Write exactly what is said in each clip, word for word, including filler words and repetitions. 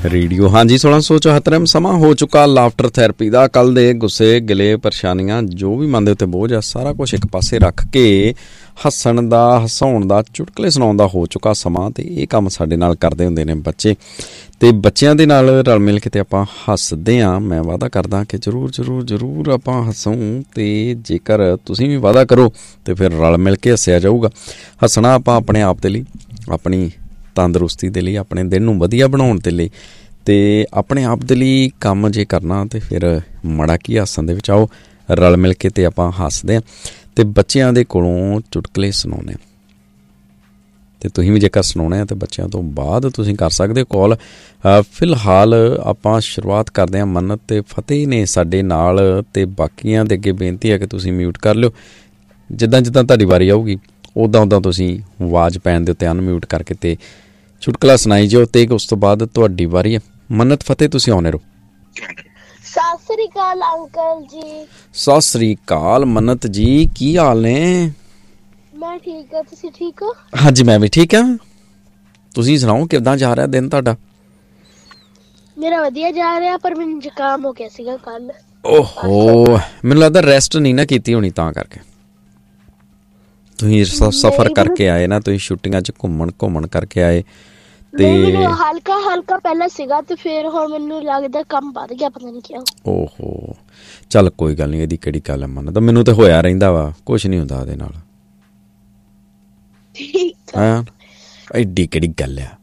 Radio. ਹਾਂਜੀ, सोलह सौ चौहत्तर ਸਮਾਂ ਹੋ ਚੁੱਕਾ ਲਾਫਟਰ ਥੈਰੇਪੀ ਦਾ। ਕੱਲ੍ਹ ਦੇ ਗੁੱਸੇ ਗਿਲੇ ਪਰੇਸ਼ਾਨੀਆਂ ਜੋ ਵੀ ਮਨ ਦੇ ਉੱਤੇ ਬੋਝ ਆ ਸਾਰਾ ਕੁਛ ਇੱਕ ਪਾਸੇ ਰੱਖ ਕੇ ਹੱਸਣ ਦਾ, ਹਸਾਉਣ ਦਾ, ਚੁਟਕਲੇ ਸੁਣਾਉਣ ਦਾ ਹੋ ਚੁੱਕਾ ਸਮਾਂ। ਅਤੇ ਇਹ ਕੰਮ ਸਾਡੇ ਨਾਲ ਕਰਦੇ ਹੁੰਦੇ ਨੇ ਬੱਚੇ, ਅਤੇ ਬੱਚਿਆਂ ਦੇ ਨਾਲ ਰਲ ਮਿਲ ਕੇ ਤੇ ਆਪਾਂ ਹੱਸਦੇ ਹਾਂ। ਮੈਂ ਵਾਅਦਾ ਕਰਦਾ ਕਿ ਜ਼ਰੂਰ ਜ਼ਰੂਰ ਜ਼ਰੂਰ ਆਪਾਂ ਹੱਸੂੰ, ਅਤੇ ਜੇਕਰ ਤੁਸੀਂ ਵੀ ਵਾਅਦਾ ਕਰੋ ਤਾਂ ਫਿਰ ਰਲ ਮਿਲ ਕੇ ਹੱਸਿਆ ਜਾਊਗਾ। ਹੱਸਣਾ ਆਪਾਂ ਆਪਣੇ ਆਪ ਦੇ ਲਈ, ਆਪਣੀ ਤੰਦਰੁਸਤੀ ਦੇ ਲਈ, ਆਪਣੇ ਦਿਨ ਨੂੰ ਵਧੀਆ ਬਣਾਉਣ ਦੇ ਲਈ, ਅਤੇ ਆਪਣੇ ਆਪ ਦੇ ਲਈ ਕੰਮ ਜੇ ਕਰਨਾ ਤਾਂ ਫਿਰ ਮਾੜਾ ਕੀ ਹੱਸਣ ਦੇ ਵਿੱਚ। ਆਓ ਰਲ ਮਿਲ ਕੇ ਅਤੇ ਆਪਾਂ ਹੱਸਦੇ ਹਾਂ ਅਤੇ ਬੱਚਿਆਂ ਦੇ ਕੋਲੋਂ ਚੁਟਕਲੇ ਸੁਣਾਉਂਦੇ ਹਾਂ। ਅਤੇ ਤੁਸੀਂ ਵੀ ਜੇਕਰ ਸੁਣਾਉਣੇ ਆ ਤਾਂ ਬੱਚਿਆਂ ਤੋਂ ਬਾਅਦ ਤੁਸੀਂ ਕਰ ਸਕਦੇ ਹੋ ਕਾਲ। ਫਿਲਹਾਲ ਆਪਾਂ ਸ਼ੁਰੂਆਤ ਕਰਦੇ ਹਾਂ। ਮੰਨਤ ਅਤੇ ਫਤਿਹ ਨੇ ਸਾਡੇ ਨਾਲ, ਅਤੇ ਬਾਕੀਆਂ ਦੇ ਅੱਗੇ ਬੇਨਤੀ ਹੈ ਕਿ ਤੁਸੀਂ ਮਿਊਟ ਕਰ ਲਿਓ। ਜਿੱਦਾਂ ਜਿੱਦਾਂ ਤੁਹਾਡੀ ਵਾਰੀ ਆਊਗੀ ਉੱਦਾਂ ਉੱਦਾਂ ਤੁਸੀਂ ਆਵਾਜ਼ ਪੈਣ ਦੇ ਉੱਤੇ ਅਨਮਿਊਟ ਕਰਕੇ ਅਤੇ ਚੁਟਕਲਾ ਸੁਣਾਈ ਜਾਓ, ਅਤੇ ਉਸ ਤੋਂ ਬਾਅਦ ਤੁਹਾਡੀ ਵਾਰੀ ਹੈ। ਮੰਨਤ ਫਤਿਹ ਤੁਸੀਂ ਆਉਣੇ ਰਹੋ। ਸਤਿ ਸ੍ਰੀ ਅਕਾਲ ਅੰਕਲ ਜੀ। ਸਤਿ ਸ੍ਰੀ ਅਕਾਲ ਮੰਨਤ ਜੀ, ਕੀ ਹਾਲ ਨੇ? ਮੈਂ ਠੀਕ ਹਾਂ, ਤੁਸੀਂ ਠੀਕ ਹੋ? ਹਾਂਜੀ ਮੈਂ ਵੀ ਠੀਕ ਹਾਂ। ਤੁਸੀਂ ਸੁਣਾਓ ਕਿੱਦਾਂ ਜਾ ਰਿਹਾ ਦਿਨ ਤੁਹਾਡਾ? ਮੇਰਾ ਵਧੀਆ ਜਾ ਰਿਹਾ, ਪਰ ਮੈਨੂੰ ਜ਼ੁਕਾਮ ਹੋ ਗਿਆ ਸੀਗਾ ਕੱਲ। ਓਹੋ, ਮੈਨੂੰ ਲੱਗਦਾ ਰੈਸਟ ਨਹੀਂ ਨਾ ਕੀਤੀ ਹੋਣੀ, ਤਾਂ ਕਰਕੇ ਤੁਸੀਂ ਸਫ਼ਰ ਕਰਕੇ ਆਏ ਨਾ, ਤੁਸੀਂ ਛੁੱਟੀਆਂ 'ਚ ਘੁੰਮਣ ਘੁੰਮਣ ਕਰਕੇ ਆਏ। ਤੇ ਹਲਕਾ ਹਲਕਾ ਪਹਿਲਾਂ ਸੀਗਾ ਤੇ ਫਿਰ ਹੁਣ ਮੈਨੂੰ ਲੱਗਦਾ ਕੰਮ ਵੱਧ ਗਿਆ, ਪਤਾ ਨਹੀਂ ਕਿਉਂ। ਓਹੋ, ਚੱਲ ਕੋਈ ਗੱਲ ਨਹੀਂ, ਇਹਦੀ ਕਿਹੜੀ ਗੱਲ ਹੈ। ਮਨ ਤਾਂ ਮੈਨੂੰ ਤਾਂ ਹੋਇਆ ਰਹਿੰਦਾ ਵਾ, ਕੁਛ ਨਹੀਂ ਹੁੰਦਾ ਉਹਦੇ ਨਾਲ। ਹਾਂ, ਐਡੀ ਕਿਹੜੀ ਗੱਲ ਆ।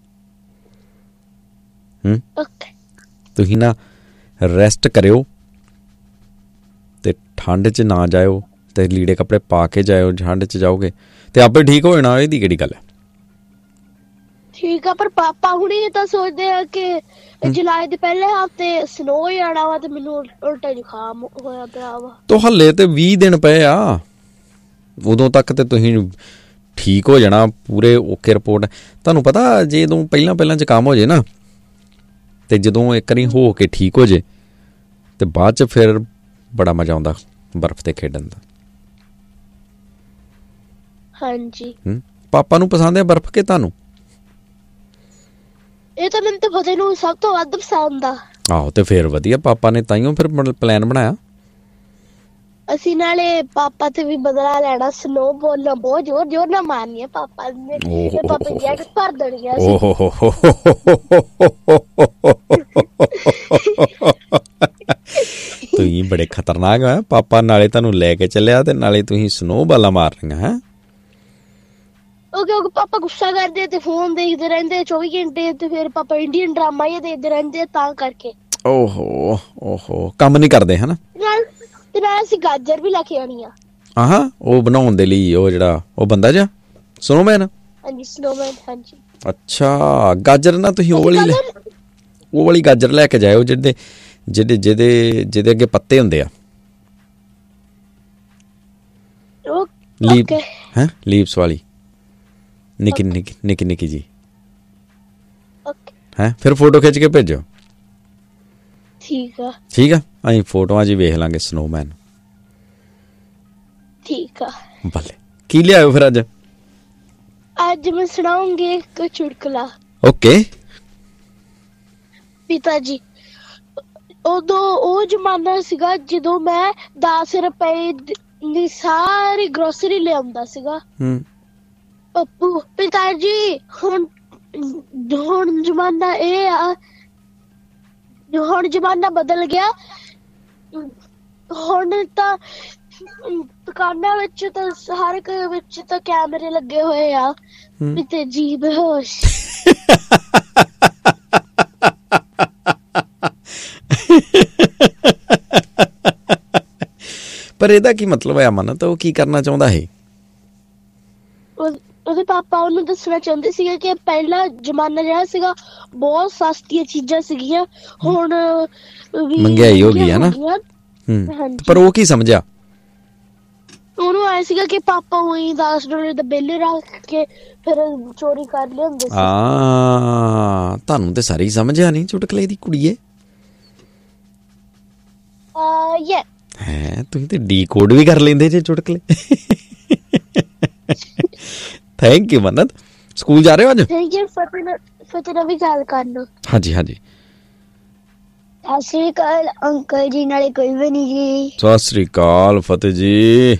ਹੂੰ, ਤੁਸੀਂ ਨਾ ਰੈਸਟ ਕਰਿਓ ਅਤੇ ਠੰਡ 'ਚ ਨਾ ਜਾਇਓ, ਅਤੇ ਲੀੜੇ ਕੱਪੜੇ ਪਾ ਕੇ ਜਾਇਓ। ਠੰਡ 'ਚ ਜਾਓਗੇ ਅਤੇ ਆਪੇ ਠੀਕ ਹੋ ਜਾਣਾ, ਇਹਦੀ ਕਿਹੜੀ ਗੱਲ ਹੈ। ਠੀਕ ਆ, ਪਰ ਪਾਪਾ ਹੁਣੀ ਤਾਂ ਸੋਚਦੇ ਆ ਕਿ ਜੁਲਾਈ ਦੇ ਪਹਿਲੇ ਹਫ਼ਤੇ ਸਨੋ ਹੋ ਜਾਣਾ ਵਾ, ਤੇ ਮੈਨੂੰ ਉਲਟਾ ਜ਼ੁਕਾਮ ਹੋਇਆ ਪਿਆ ਵਾ। ਤੋ ਹਲੇ ਤੇ ਵੀਹ ਦਿਨ ਪਏ ਆ, ਉਦੋਂ ਤੱਕ ਤੇ ਤੁਸੀਂ ਠੀਕ ਹੋ ਜਾਣਾ ਪੂਰੇ ਓਕੇ। ਰਿਪੋਰਟ ਤੁਹਾਨੂੰ ਪਤਾ, ਜੇ ਜਦੋਂ ਪਹਿਲਾਂ ਪਹਿਲਾਂ ਜ਼ੁਕਾਮ ਹੋ ਜੇ ਨਾ, ਅਤੇ ਜਦੋਂ ਇੱਕ ਵਾਰੀ ਹੋ ਕੇ ਠੀਕ ਹੋ ਜੇ ਅਤੇ ਬਾਅਦ 'ਚ ਫਿਰ ਬੜਾ ਮਜ਼ਾ ਆਉਂਦਾ ਬਰਫ਼ 'ਤੇ ਖੇਡਣ ਦਾ। ਹਾਂਜੀ। ਪਾਪਾ ਨੂੰ ਪਸੰਦ ਹੈ ਬਰਫ਼ ਕਿ ਤੁਹਾਨੂੰ? ਇਹ ਤਾਂ ਮੈਨੂੰ ਤਾਂ ਫਤਿਹ ਨੂੰ ਸਭ ਤੋਂ ਵੱਧ ਪਸੰਦ ਆ। ਆਹੋ, ਤੇ ਫਿਰ ਵਧੀਆ, ਪਾਪਾ ਨੇ ਤਾਈਓ ਫਿਰ ਪਲਾਨ ਬਣਾਇਆ। ਅਸੀਂ ਨਾਲੇ ਪਾਪਾ ਤੇ ਵੀ ਬਦਲਾ ਲੈਣਾ, ਸਨੋ ਬੋਲਣਾ ਬਹੁਤ ਜ਼ੋਰ ਜ਼ੋਰ ਨਾਲ ਮਾਰਨੀ ਆ ਪਾਪਾ ਨੇ। ਪਾਪਾ ਜੈਕਟ ਭਰ ਦੇਣੀ ਆ। ਤੁਸੀਂ ਬੜੇ ਖਤਰਨਾਕ ਹੈ। ਪਾਪਾ ਨਾਲੇ ਤੁਹਾਨੂੰ ਲੈ ਕੇ ਚੱਲਿਆ ਤੇ ਨਾਲੇ ਤੁਸੀਂ ਸਨੋ ਬਾਲਾਂ ਮਾਰ ਰਹੀਆਂ ਹੈ। ਉਹ ਕਿਉਂਕਿ ਪਾਪਾ ਗੁੱਸਾ ਕਰਦੇ ਤੇ ਫੋਨ ਦੇਖਦੇ ਰਹਿੰਦੇ ਚੌਵੀ ਘੰਟੇ, ਤੇ ਫਿਰ ਪਾਪਾ ਇੰਡੀਅਨ ਡਰਾਮਾ ਹੀ ਦੇਖਦੇ ਰਹਿੰਦੇ, ਤਾਂ ਕਰਕੇ। ਓਹੋ ਓਹੋ, ਕੰਮ ਨਹੀਂ ਕਰਦੇ ਹੈ ਨਾ। ਤੇ ਨਾਲ ਅਸੀਂ ਗਾਜਰ ਵੀ ਲੈ ਕੇ ਆਉਣੀ ਆ। ਆਹਾਂ, ਉਹ ਬਣਾਉਣ ਦੇ ਲਈ, ਉਹ ਜਿਹੜਾ ਉਹ ਬੰਦਾ ਜਿਹਾ ਸਨੋਮੈਨ। ਹਾਂਜੀ, ਸਨੋਮੈਨ। ਹਾਂਜੀ। ਅੱਛਾ, ਗਾਜਰ ਨਾ ਤੁਸੀਂ ਉਹ ਵਾਲੀ ਉਹ ਵਾਲੀ ਗਾਜਰ ਲੈ ਕੇ ਜਾਇਓ ਜਿਹਦੇ ਜਿਹਦੇ ਜਿਹਦੇ ਜਿਹਦੇ ਅੱਗੇ ਪੱਤੇ ਹੁੰਦੇ ਆ। ਲੀਵ ਹੈ, ਲੀਵਸ ਵਾਲੀ, ਨਿੱਕੀ ਨਿੱਕੀ ਨਿੱਕੀ ਨਿੱਕੀ ਜੀ ਹੈ। ਫਿਰ ਫੋਟੋ ਖਿੱਚ ਕੇ ਭੇਜੋ। ਠੀਕ ਆ ਠੀਕ ਆ, ਅਸੀਂ ਫੋਟੋਆਂ 'ਚ ਹੀ ਵੇਖ ਲਾਂਗੇ ਸਨੋਮੈਨ। ਠੀਕ ਆ। ਭਲੇ, ਕੀ ਲਿਆਇਓ ਫਿਰ ਅੱਜ? ਅੱਜ ਮੈਂ ਸੁਣਾਉਂਗੀ ਇੱਕ ਚੁਟਕਲਾ। ਓਕੇ। ਪਿਤਾ ਜੀ, ਉਦੋਂ ਉਹ ਜ਼ਮਾਨਾ ਸੀਗਾ ਜਦੋਂ ਮੈਂ ਦਸ ਰੁਪਏ ਦੀ ਸਾਰੀ ਗਰੋਸਰੀ ਲਿਆਉਂਦਾ ਸੀਗਾ। ਪੱਪੂ, ਪਿਤਾ ਜੀ ਹੁਣ ਹੁਣ ਜ਼ਮਾਨਾ ਇਹ ਆ, ਹੁਣ ਜ਼ਮਾਨਾ ਬਦਲ ਗਿਆ। ਹੁਣ ਤਾਂ ਦੁਕਾਨਾਂ ਵਿੱਚ ਤਾਂ ਹਰ ਇੱਕ ਵਿੱਚ ਤਾਂ ਕੈਮਰੇ ਲੱਗੇ ਹੋਏ ਆ। ਪਿਤਾ ਜੀ ਬੇਹੋਸ਼। ਪਰ ਇਹਦਾ ਕੀ ਮਤਲਬ ਹੈ ਮਨ? ਤਾਂ ਉਹ ਕੀ ਕਰਨਾ ਚਾਹੁੰਦਾ ਹੈ? ਉਹਦੇ ਪਾਪਾ ਉਹਨੂੰ ਦੱਸਣਾ ਚਾਹੁੰਦੇ ਸੀਗੇ ਕਿ ਪਹਿਲਾ ਜ਼ਮਾਨਾ ਜਿਹੜਾ ਸੀਗਾ ਬਹੁਤ ਸਸਤੀਆਂ ਚੀਜ਼ਾਂ ਸੀਗੀਆਂ, ਹੁਣ ਮਹਿੰਗਾਈ ਹੋ ਗਈ ਹੈ ਨਾ। ਪਰ ਉਹ ਕੀ ਸਮਝਿਆ? ਉਹਨੂੰ ਆਇਆ ਸੀਗਾ ਕਿ ਪਾਪਾ ਉਹੀ ਦਸ ਡਾਲਰ ਦਾ ਬਿੱਲ ਰੱਖ ਕੇ ਫਿਰ ਚੋਰੀ ਕਰ ਲਿਆਉਂਦੇ ਸੀ। ਹਾਂ, ਤੁਹਾਨੂੰ ਤੇ ਸਾਰੀ ਸਮਝਿਆ ਨਹੀਂ ਚੁਟਕਲੇ ਦੀ ਕੁੜੀਏ। ਹੈ, ਤੁਸੀਂ ਤੇ ਡੀ ਕੋਡ ਵੀ ਕਰ ਲੈਂਦੇ ਜੇ ਚੁਟਕਲੇ। Thank you Mannat. ਸਕੂਲ ਜਾ ਰਹੇ ਹੋ ਅੱਜ? ਫਤਿਹ ਨਾਲ ਵੀ ਗੱਲ ਕਰ ਲਓ। ਹਾਂਜੀ ਹਾਂਜੀ, ਸਤਿ ਸ੍ਰੀ ਅਕਾਲ ਅੰਕਲ ਜੀ, ਨਾਲੇ ਕੋਈ ਵੀ ਨਹੀਂ ਜੀ। ਸਤਿ ਸ੍ਰੀ ਅਕਾਲ ਫਤਿਹ ਜੀ,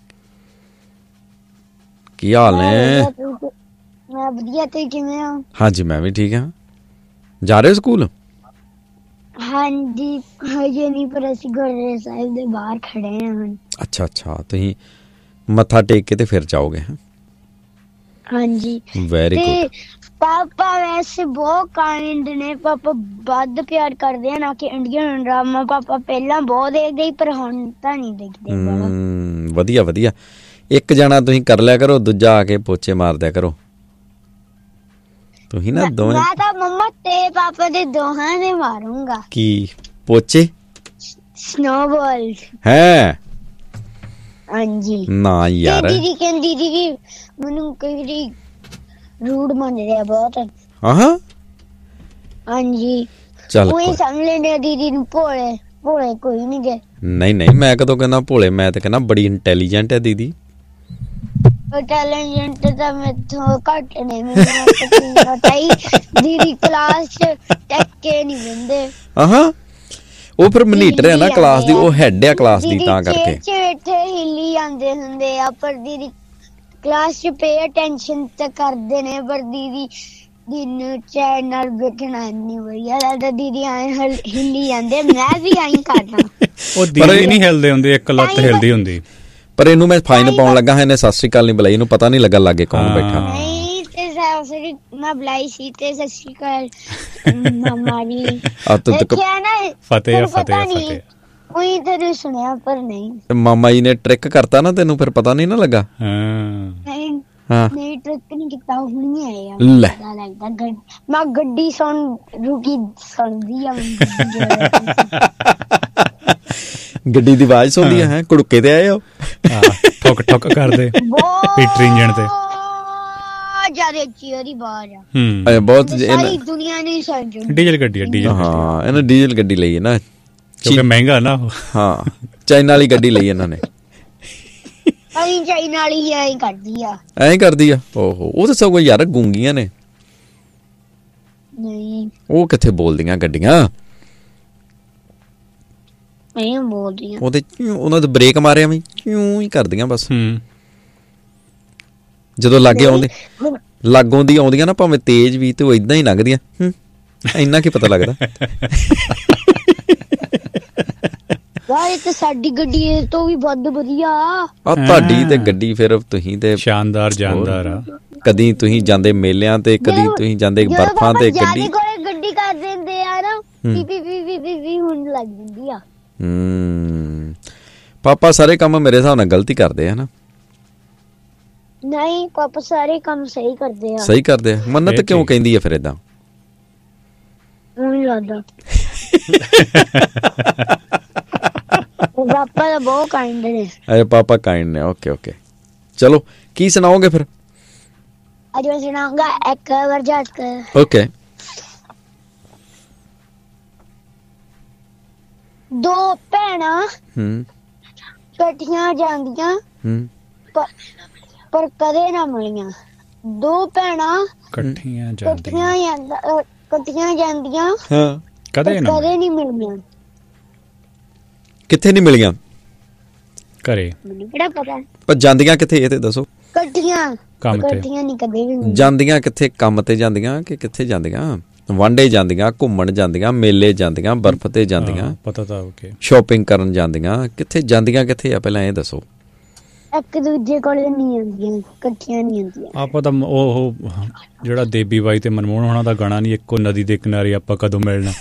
ਕੀ ਹਾਲ ਨੇ? ਮੈਂ ਵਧੀਆ, ਤੁਸੀਂ ਕਿਵੇਂ ਹੋ? ਹਾਂਜੀ ਮੈਂ ਵੀ ਠੀਕ ਹਾਂ। ਜਾ ਰਹੇ ਹੋ ਸਕੂਲ? ਹਾਂਜੀ ਹਜੇ ਨਹੀਂ, ਪਰ ਅਸੀਂ ਗੁਰਦੁਆਰਾ ਸਾਹਿਬ ਦੇ ਬਾਹਰ ਖੜੇ ਹਾਂ ਹੁਣ। ਅੱਛਾ ਅੱਛਾ, ਤੁਸੀਂ ਮੱਥਾ ਟੇਕ ਕੇ ਤੇ ਫਿਰ ਜਾਓਗੇ? ਹਾਂਜੀ ਵੈਰੀ ਗੁੱਡ। ਪਾਪਾ ਵੈਸੇ ਬਹੁਤ ਕਾਇੰਡ ਨੇ, ਪਾਪਾ ਵੱਧ ਪਿਆਰ ਕਰਦੇ ਆ, ਨਾ ਕਿ ਇੰਡੀਅਨ ਡਰਾਮਾ ਪਾਪਾ ਪਹਿਲਾਂ ਬਹੁਤ ਦੇਖਦੇ, ਪਰ ਹੁਣ ਤਾਂ ਨਹੀਂ ਦੇਖਦੇ। ਹਮ ਵਧੀਆ ਵਧੀਆ। ਇੱਕ ਜਣਾ ਤੁਸੀਂ ਕਰ ਲਿਆ ਕਰੋ, ਦੂਜਾ ਆ ਕੇ ਪੋਚੇ ਮਾਰ ਦਿਆ ਕਰੋ। ਤੁਸੀਂ ਨਾ ਦੋਵੇਂ। ਮੈਂ ਤਾਂ ਮੰਮਾ ਤੇ ਪਾਪਾ ਦੇ ਦੋਹਾਂ ਦੇ ਮਾਰੂੰਗਾ। ਕੀ ਪੋਚੇ? ਸਨੋਬਾਲ ਹੈ? ਹਾਂਜੀ ਨਾ ਯਾਰ, ਦੀਦੀ ਕਹਿੰਦੀ ਦੀਦੀ ਮੈਨੂੰ ਕਈ ਰੂਡ ਮੰਨ ਰਿਹਾ ਬਹੁਤ। ਹਾਂ ਹਾਂਜੀ ਚੱਲ ਕੋਈ ਸਮਝ ਲੈਂਦੇ ਦੀਦੀ ਨੂੰ ਭੋਲੇ ਭੋਲੇ ਕੋਈ ਨਹੀਂ ਗਏ। ਨਹੀਂ ਨਹੀਂ, ਮੈਂ ਕਦੋਂ ਕਹਿੰਦਾ ਭੋਲੇ, ਮੈਂ ਤਾਂ ਕਹਿੰਦਾ ਬੜੀ ਇੰਟੈਲੀਜੈਂਟ ਹੈ ਦੀਦੀ। ਇੰਟੈਲੀਜੈਂਟ ਤਾਂ ਮੈਥੋਂ ਘੱਟ ਨੇ, ਮੈਨੂੰ ਪਤਾ ਹੀ। ਦੀਦੀ ਕਲਾਸ ਚ ਟੱਕੇ ਨਹੀਂ ਬੰਦੇ। ਹਾਂ ਉਹ ਫਿਰ ਮਨੀਟਰ ਹੈ ਨਾ ਕਲਾਸ ਦੀ, ਉਹ ਹੈਡ ਆ ਕਲਾਸ ਦੀ, ਤਾਂ ਕਰਕੇ ਬੈਠੇ ਹਿੱਲੀ ਜਾਂਦੇ ਹੁੰਦੇ ਆ। ਪਰ ਦੀਦੀ ਕਲਾਸ ਚ ਪੇ ਅਟੈਂਸ਼ਨ ਤਾਂ ਕਰਦੇ ਨੇ, ਪਰ ਦੀਦੀ ਦਿਨ ਚੈਨਲ ਵੇਖਣਾ ਨਹੀਂ ਵਧੀਆ ਲੱਗਦਾ। ਦੀਦੀ ਆਏ ਹਿੱਲੀ ਜਾਂਦੇ, ਮੈਂ ਵੀ ਆਈ ਕਰਦਾ। ਉਹ ਦੀਦੀ ਨਹੀਂ ਹਿਲਦੇ ਹੁੰਦੇ, ਇੱਕ ਲੱਤ ਹਿਲਦੀ ਹੁੰਦੀ। ਪਰ ਇਹਨੂੰ ਮੈਂ ਫਾਈਨ ਪਾਉਣ ਲੱਗਾ, ਇਹਨੇ ਸਤਿ ਸ੍ਰੀ ਅਕਾਲ ਨਹੀਂ ਬੁਲਾਈ, ਇਹਨੂੰ ਪਤਾ ਨਹੀਂ ਲੱਗਾ ਲਾਗੇ ਕੌਣ ਬੈਠਾ। ਨਹੀਂ ਤੇ ਮੈਂ ਬੁਲਾਈ ਸੀ ਤੇ ਸਤਿ ਸ੍ਰੀ ਅਕਾਲ ਮਾਮਾ ਜੀ। ਦੇਖਿਆ ਨਾ ਫਤਿਹ ਫਤਿਹ ਫਤਿਹ ਕੋਈ ਤੇਰੇ ਸੁਣਿਆ ਪਰ ਨਹੀਂ। ਮਾਮਾ ਜੀ ਨੇ ਟ੍ਰਿਕ ਕਰਤਾ ਨਾ, ਤੈਨੂੰ ਫਿਰ ਪਤਾ ਨਹੀਂ ਨਾ ਲੱਗਾ। ਨਹੀਂ ਹਾਂ ਨਹੀਂ ਟ੍ਰਿਕ ਨਹੀਂ ਕੀਤਾ, ਹੁਣ ਹੀ ਆਇਆ ਲੈ। ਲੱਗਦਾ ਮੈਂ ਗੱਡੀ ਸੁਣ ਰੁਕੀ ਸੁਣਦੀ ਆ। ਗੱਡੀ ਦੀ ਆਵਾਜ਼ ਸੁਣਦੀ ਹੈ? ਕੁੜਕੇ ਤੇ ਆਏ ਹੋ? ਠੁੱਕ ਠੁੱਕ ਕਰਦੇ ਪੀਟਰ ਇੰਜਣ ਤੇ। ਜਿਆਦਾ ਅੱਛੀ ਉਹਦੀ ਆਵਾਜ਼ ਆ। ਹੂੰ ਬਹੁਤ, ਸਾਰੀ ਦੁਨੀਆ ਨਹੀਂ ਸਮਝ। ਡੀਜ਼ਲ ਗੱਡੀ ਹੈ, ਡੀਜ਼ਲ। ਹਾਂ ਇਹਨਾਂ ਡੀਜ਼ਲ ਗੱਡੀ ਲਈ ਹੈ ਨਾ, ਕਿਉਂਕਿ ਮਹਿੰਗਾ ਨਾ ਉਹ। ਹਾਂ ਚਾਈਨਾ ਵਾਲੀ ਗੱਡੀ ਲਈ ਇਹਨਾਂ ਨੇ। ਅਹੀਂ ਚਾਈਨਾ ਵਾਲੀ ਐਂ ਕਰਦੀ ਆ, ਐਂ ਕਰਦੀ ਆ। ਓਹੋ, ਉਹ ਤਾਂ ਸਭ ਕੁਝ ਯਾਰ ਗੂੰਗੀਆਂ ਨੇ। ਨਹੀਂ ਉਹ ਕਿੱਥੇ ਬੋਲਦੀਆਂ ਗੱਡੀਆਂ? ਨਹੀਂ ਬੋਲਦੀਆਂ। ਉਹਦੇ ਉਹਨਾਂ ਦੇ ਬ੍ਰੇਕ ਮਾਰਿਆ ਵੀ ਕਿਉਂ ਹੀ ਕਰਦੀਆਂ ਬਸ। ਹੂੰ ਜਦੋਂ ਲਾਗੇ ਆਉਂਦੇ ਲਾਗੋਂ ਦੀ ਆਉਂਦੀਆਂ ਨਾ, ਭਾਵੇਂ ਤੇਜ਼ ਵੀ, ਤੇ ਉਹ ਏਦਾਂ ਹੀ ਲੰਘਦੀਆਂ। ਹੂੰ ਇੰਨਾ ਕੀ ਪਤਾ ਲੱਗਦਾ। ਯਾਰ ਇਹ ਤਾਂ ਸਾਡੀ ਗੱਡੀ ਤੋਂ ਵੀ ਵੱਧ ਵਧੀਆ ਆ। ਤੁਹਾਡੀ ਤੇ ਗੱਡੀ ਫਿਰ ਤੁਸੀਂ ਤੇ ਸ਼ਾਨਦਾਰ ਜਾਨਦਾਰ ਆ। ਕਦੀ ਤੁਸੀਂ ਜਾਂਦੇ ਮੇਲਿਆਂ ਤੇ, ਕਦੀ ਤੁਸੀਂ ਜਾਂਦੇ ਬਰਫਾਂ ਤੇ। ਗੱਡੀ ਗੱਡੀ ਕਰ ਦਿੰਦੇ ਆ ਨਾ, ਪੀ ਪੀ ਪੀ ਪੀ ਪੀ ਹੁਣ ਲੱਗ ਜਾਂਦੀ ਆ। ਹੂੰ ਪਾਪਾ ਸਾਰੇ ਕੰਮ ਮੇਰੇ ਹਿਸਾਬ ਨਾਲ ਗਲਤੀ ਕਰਦੇ ਆ ਨਾ। ਨਹੀਂ ਪਾਪਾ ਸਾਰੇ ਕੰਮ ਸਹੀ ਕਰਦੇ ਆ। ਸਹੀ ਕਰਦੇ ਆ? ਮੰਨਤ ਕਿਉਂ ਕਹਿੰਦੀ ਆ ਫਿਰ ਏਦਾਂ? ਨਹੀਂ ਲੱਗਦਾ ਪਾਪਾ ਤਾਂ ਬਹੁਤ ਕਾਇੰਡ ਨੇ। ਅਰੇ ਪਾਪਾ ਕਾਇੰਡ ਨੇ। ਓਕੇ ਓਕੇ ਚਲੋ, ਕੀ ਸੁਣਾਓਗੇ ਫਿਰ? ਅੱਜ ਮੈਂ ਸੁਣਾਉਂਗਾ ਇੱਕ ਵਰਜਾਤ। ਓਕੇ। ਦੋ ਭੈਣਾਂ ਹੂੰ ਇਕੱਠੀਆਂ ਜਾਂਦੀਆਂ ਹੂੰ ਪਰ ਕਦੇ ਨਾ ਮਿਲੀਆਂ। ਦੋ ਭੈਣਾਂ ਇਕੱਠੀਆਂ ਜਾਂਦੀਆਂ ਇਕੱਠੀਆਂ ਜਾਂਦੀਆਂ ਹਾਂ, ਕਦੇ ਨਾ ਕਦੇ ਨਹੀਂ ਮਿਲੀਆਂ। ਕਿੱਥੇ ਨਹੀਂ ਮਿਲੀਆਂ? ਘਰੇ। ਮੈਨੂੰ ਕਿਹੜਾ ਪਤਾ। ਪਰ ਜਾਂਦੀਆਂ ਕਿੱਥੇ ਇਹ ਤੇ ਦੱਸੋ। ਇਕੱਠੀਆਂ ਕੰਮ ਤੇ। ਇਕੱਠੀਆਂ ਨਹੀਂ ਕਦੇ ਵੀ ਜਾਂਦੀਆਂ ਕਿੱਥੇ? ਕੰਮ ਤੇ ਜਾਂਦੀਆਂ ਕਿ ਕਿੱਥੇ ਜਾਂਦੀਆਂ? ਵਾਂਡੇ ਜਾਂਦੀਆਂ, ਘੁੰਮਣ ਜਾਂਦੀਆਂ, ਮੇਲੇ ਜਾਂਦੀਆਂ, ਬਰਫ਼ ਤੇ ਜਾਂਦੀਆਂ, ਪਤਾ ਤਾਂ ਓਕੇ, ਸ਼ਾਪਿੰਗ ਕਰਨ ਜਾਂਦੀਆਂ। ਕਿੱਥੇ ਜਾਂਦੀਆਂ ਕਿੱਥੇ ਆ ਪਹਿਲਾਂ ਇਹ ਦੱਸੋ। ਇੱਕ ਦੂਜੇ ਕੋਲ ਨਹੀਂ ਆਉਂਦੀਆਂ, ਇਕੱਠੀਆਂ ਨਹੀਂ ਆਉਂਦੀਆਂ। ਆਪਾਂ ਤਾਂ ਉਹ ਜਿਹੜਾ ਦੇਬੀ ਬਾਈ ਤੇ ਮਨਮੋਹਨ ਹੋਣਾ ਦਾ ਗਾਣਾ ਨਹੀਂ, ਇੱਕੋ ਨਦੀ ਦੇ ਕਿਨਾਰੇ ਆਪਾਂ ਕਦੋਂ ਮਿਲਣਾ।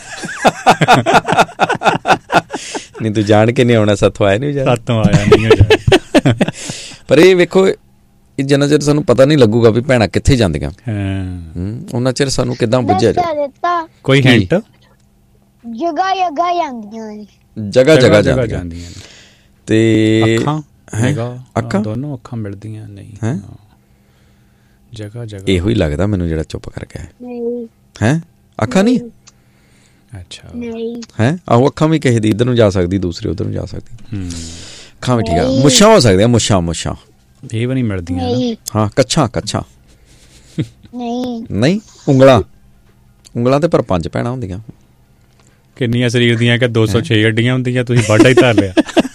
ਨਹੀਂ ਤੂੰ ਜਾਣ ਕੇ ਨਹੀਂ ਆਉਣਾ, ਸਾਥੋਂ ਆਇਆ ਨਹੀਂ ਜਾ ਸਾਥੋਂ ਆਇਆ ਨਹੀਂ। ਪਰ ਇਹ ਵੇਖੋ, ਜਿੰਨਾ ਚਿਰ ਸਾਨੂੰ ਪਤਾ ਨਹੀਂ ਲੱਗੂਗਾ ਵੀ ਭੈਣਾਂ ਕਿੱਥੇ ਜਾਂਦੀਆਂ, ਉਹਨਾਂ ਚਿਰ ਸਾਨੂੰ ਕਿੱਦਾਂ ਬੁੱਝਿਆ ਜਾ ਕੋਈ ਹਿੰਟ। ਜਗ੍ਹਾ ਜਗ੍ਹਾ ਜਾਂਦੀਆਂ ਨੇ, ਜਗ੍ਹਾ ਜਗ੍ਹਾ ਜਾਂਦੀਆਂ ਤੇ ਅੱਖਾਂ ਅੱਖਾਂ ਦੋਨੋਂ ਅੱਖਾਂ ਮਿਲਦੀਆਂ ਨਹੀਂ ਹੈ। ਜਗ੍ਹਾ ਜਗ੍ਹਾ ਇਹੋ ਹੀ ਲੱਗਦਾ ਮੈਨੂੰ ਜਿਹੜਾ ਚੁੱਪ ਕਰਕੇ ਨਹੀਂ ਹੈ। ਅੱਖਾਂ ਨਹੀਂ? ਅੱਛਾ ਨਹੀਂ ਹੈ। ਆਹੋ ਅੱਖਾਂ ਵੀ ਕਿਸੇ ਦੀ ਇੱਧਰ ਨੂੰ ਜਾ ਸਕਦੀ, ਦੂਸਰੀ ਉੱਧਰ ਨੂੰ ਜਾ ਸਕਦੀ। ਅੱਖਾਂ ਵੀ ਠੀਕ ਆ। ਮੁੱਛਾਂ ਹੋ ਸਕਦੀਆਂ, ਮੁੱਛਾਂ ਮੁੱਛਾਂ ਇਹ ਵੀ ਨਹੀਂ ਮਿਲਦੀਆਂ। ਹਾਂ ਕੱਛਾਂ ਕੱਛਾਂ ਨਹੀਂ ਨਹੀਂ। ਉਂਗਲਾਂ ਉਂਗਲਾਂ ਤੇ ਪਰ ਪੰਜ ਭੈਣਾਂ ਹੁੰਦੀਆਂ। ਕਿੰਨੀਆਂ ਸਰੀਰ ਦੀਆਂ ਕਿ ਦੋ ਸੌ ਛੇ ਹੱਡੀਆਂ ਹੁੰਦੀਆਂ, ਤੁਸੀਂ ਵਾਢਾ ਹੀ ਧਰ ਲਿਆ।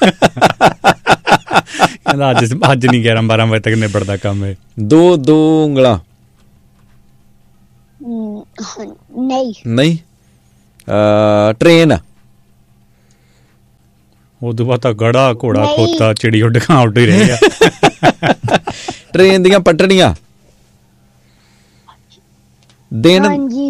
ਕਹਿੰਦਾ ਅੱਜ ਅੱਜ ਨਹੀਂ ਗਿਆਰਾਂ ਬਾਰਾਂ ਵਜੇ ਤੱਕ ਨਿਬੜਦਾ ਕੰਮ ਇਹ। ਦੋ ਦੋ ਉਂਗਲਾਂ ਨਹੀਂ ਨਹੀਂ। ਟ੍ਰੇਨ ਉਦੋਂ ਬਾਅਦ ਤਾਂ ਗੜਾ ਘੋੜਾ ਖੋਤਾ ਚਿੜੀ ਉੱਡ ਕਾਂ ਉੱਡ ਹੀ ਰਹੇਗਾ। ਟ੍ਰੇਨ ਦੀਆਂ ਪਟੜੀਆਂ ਦਿਨ।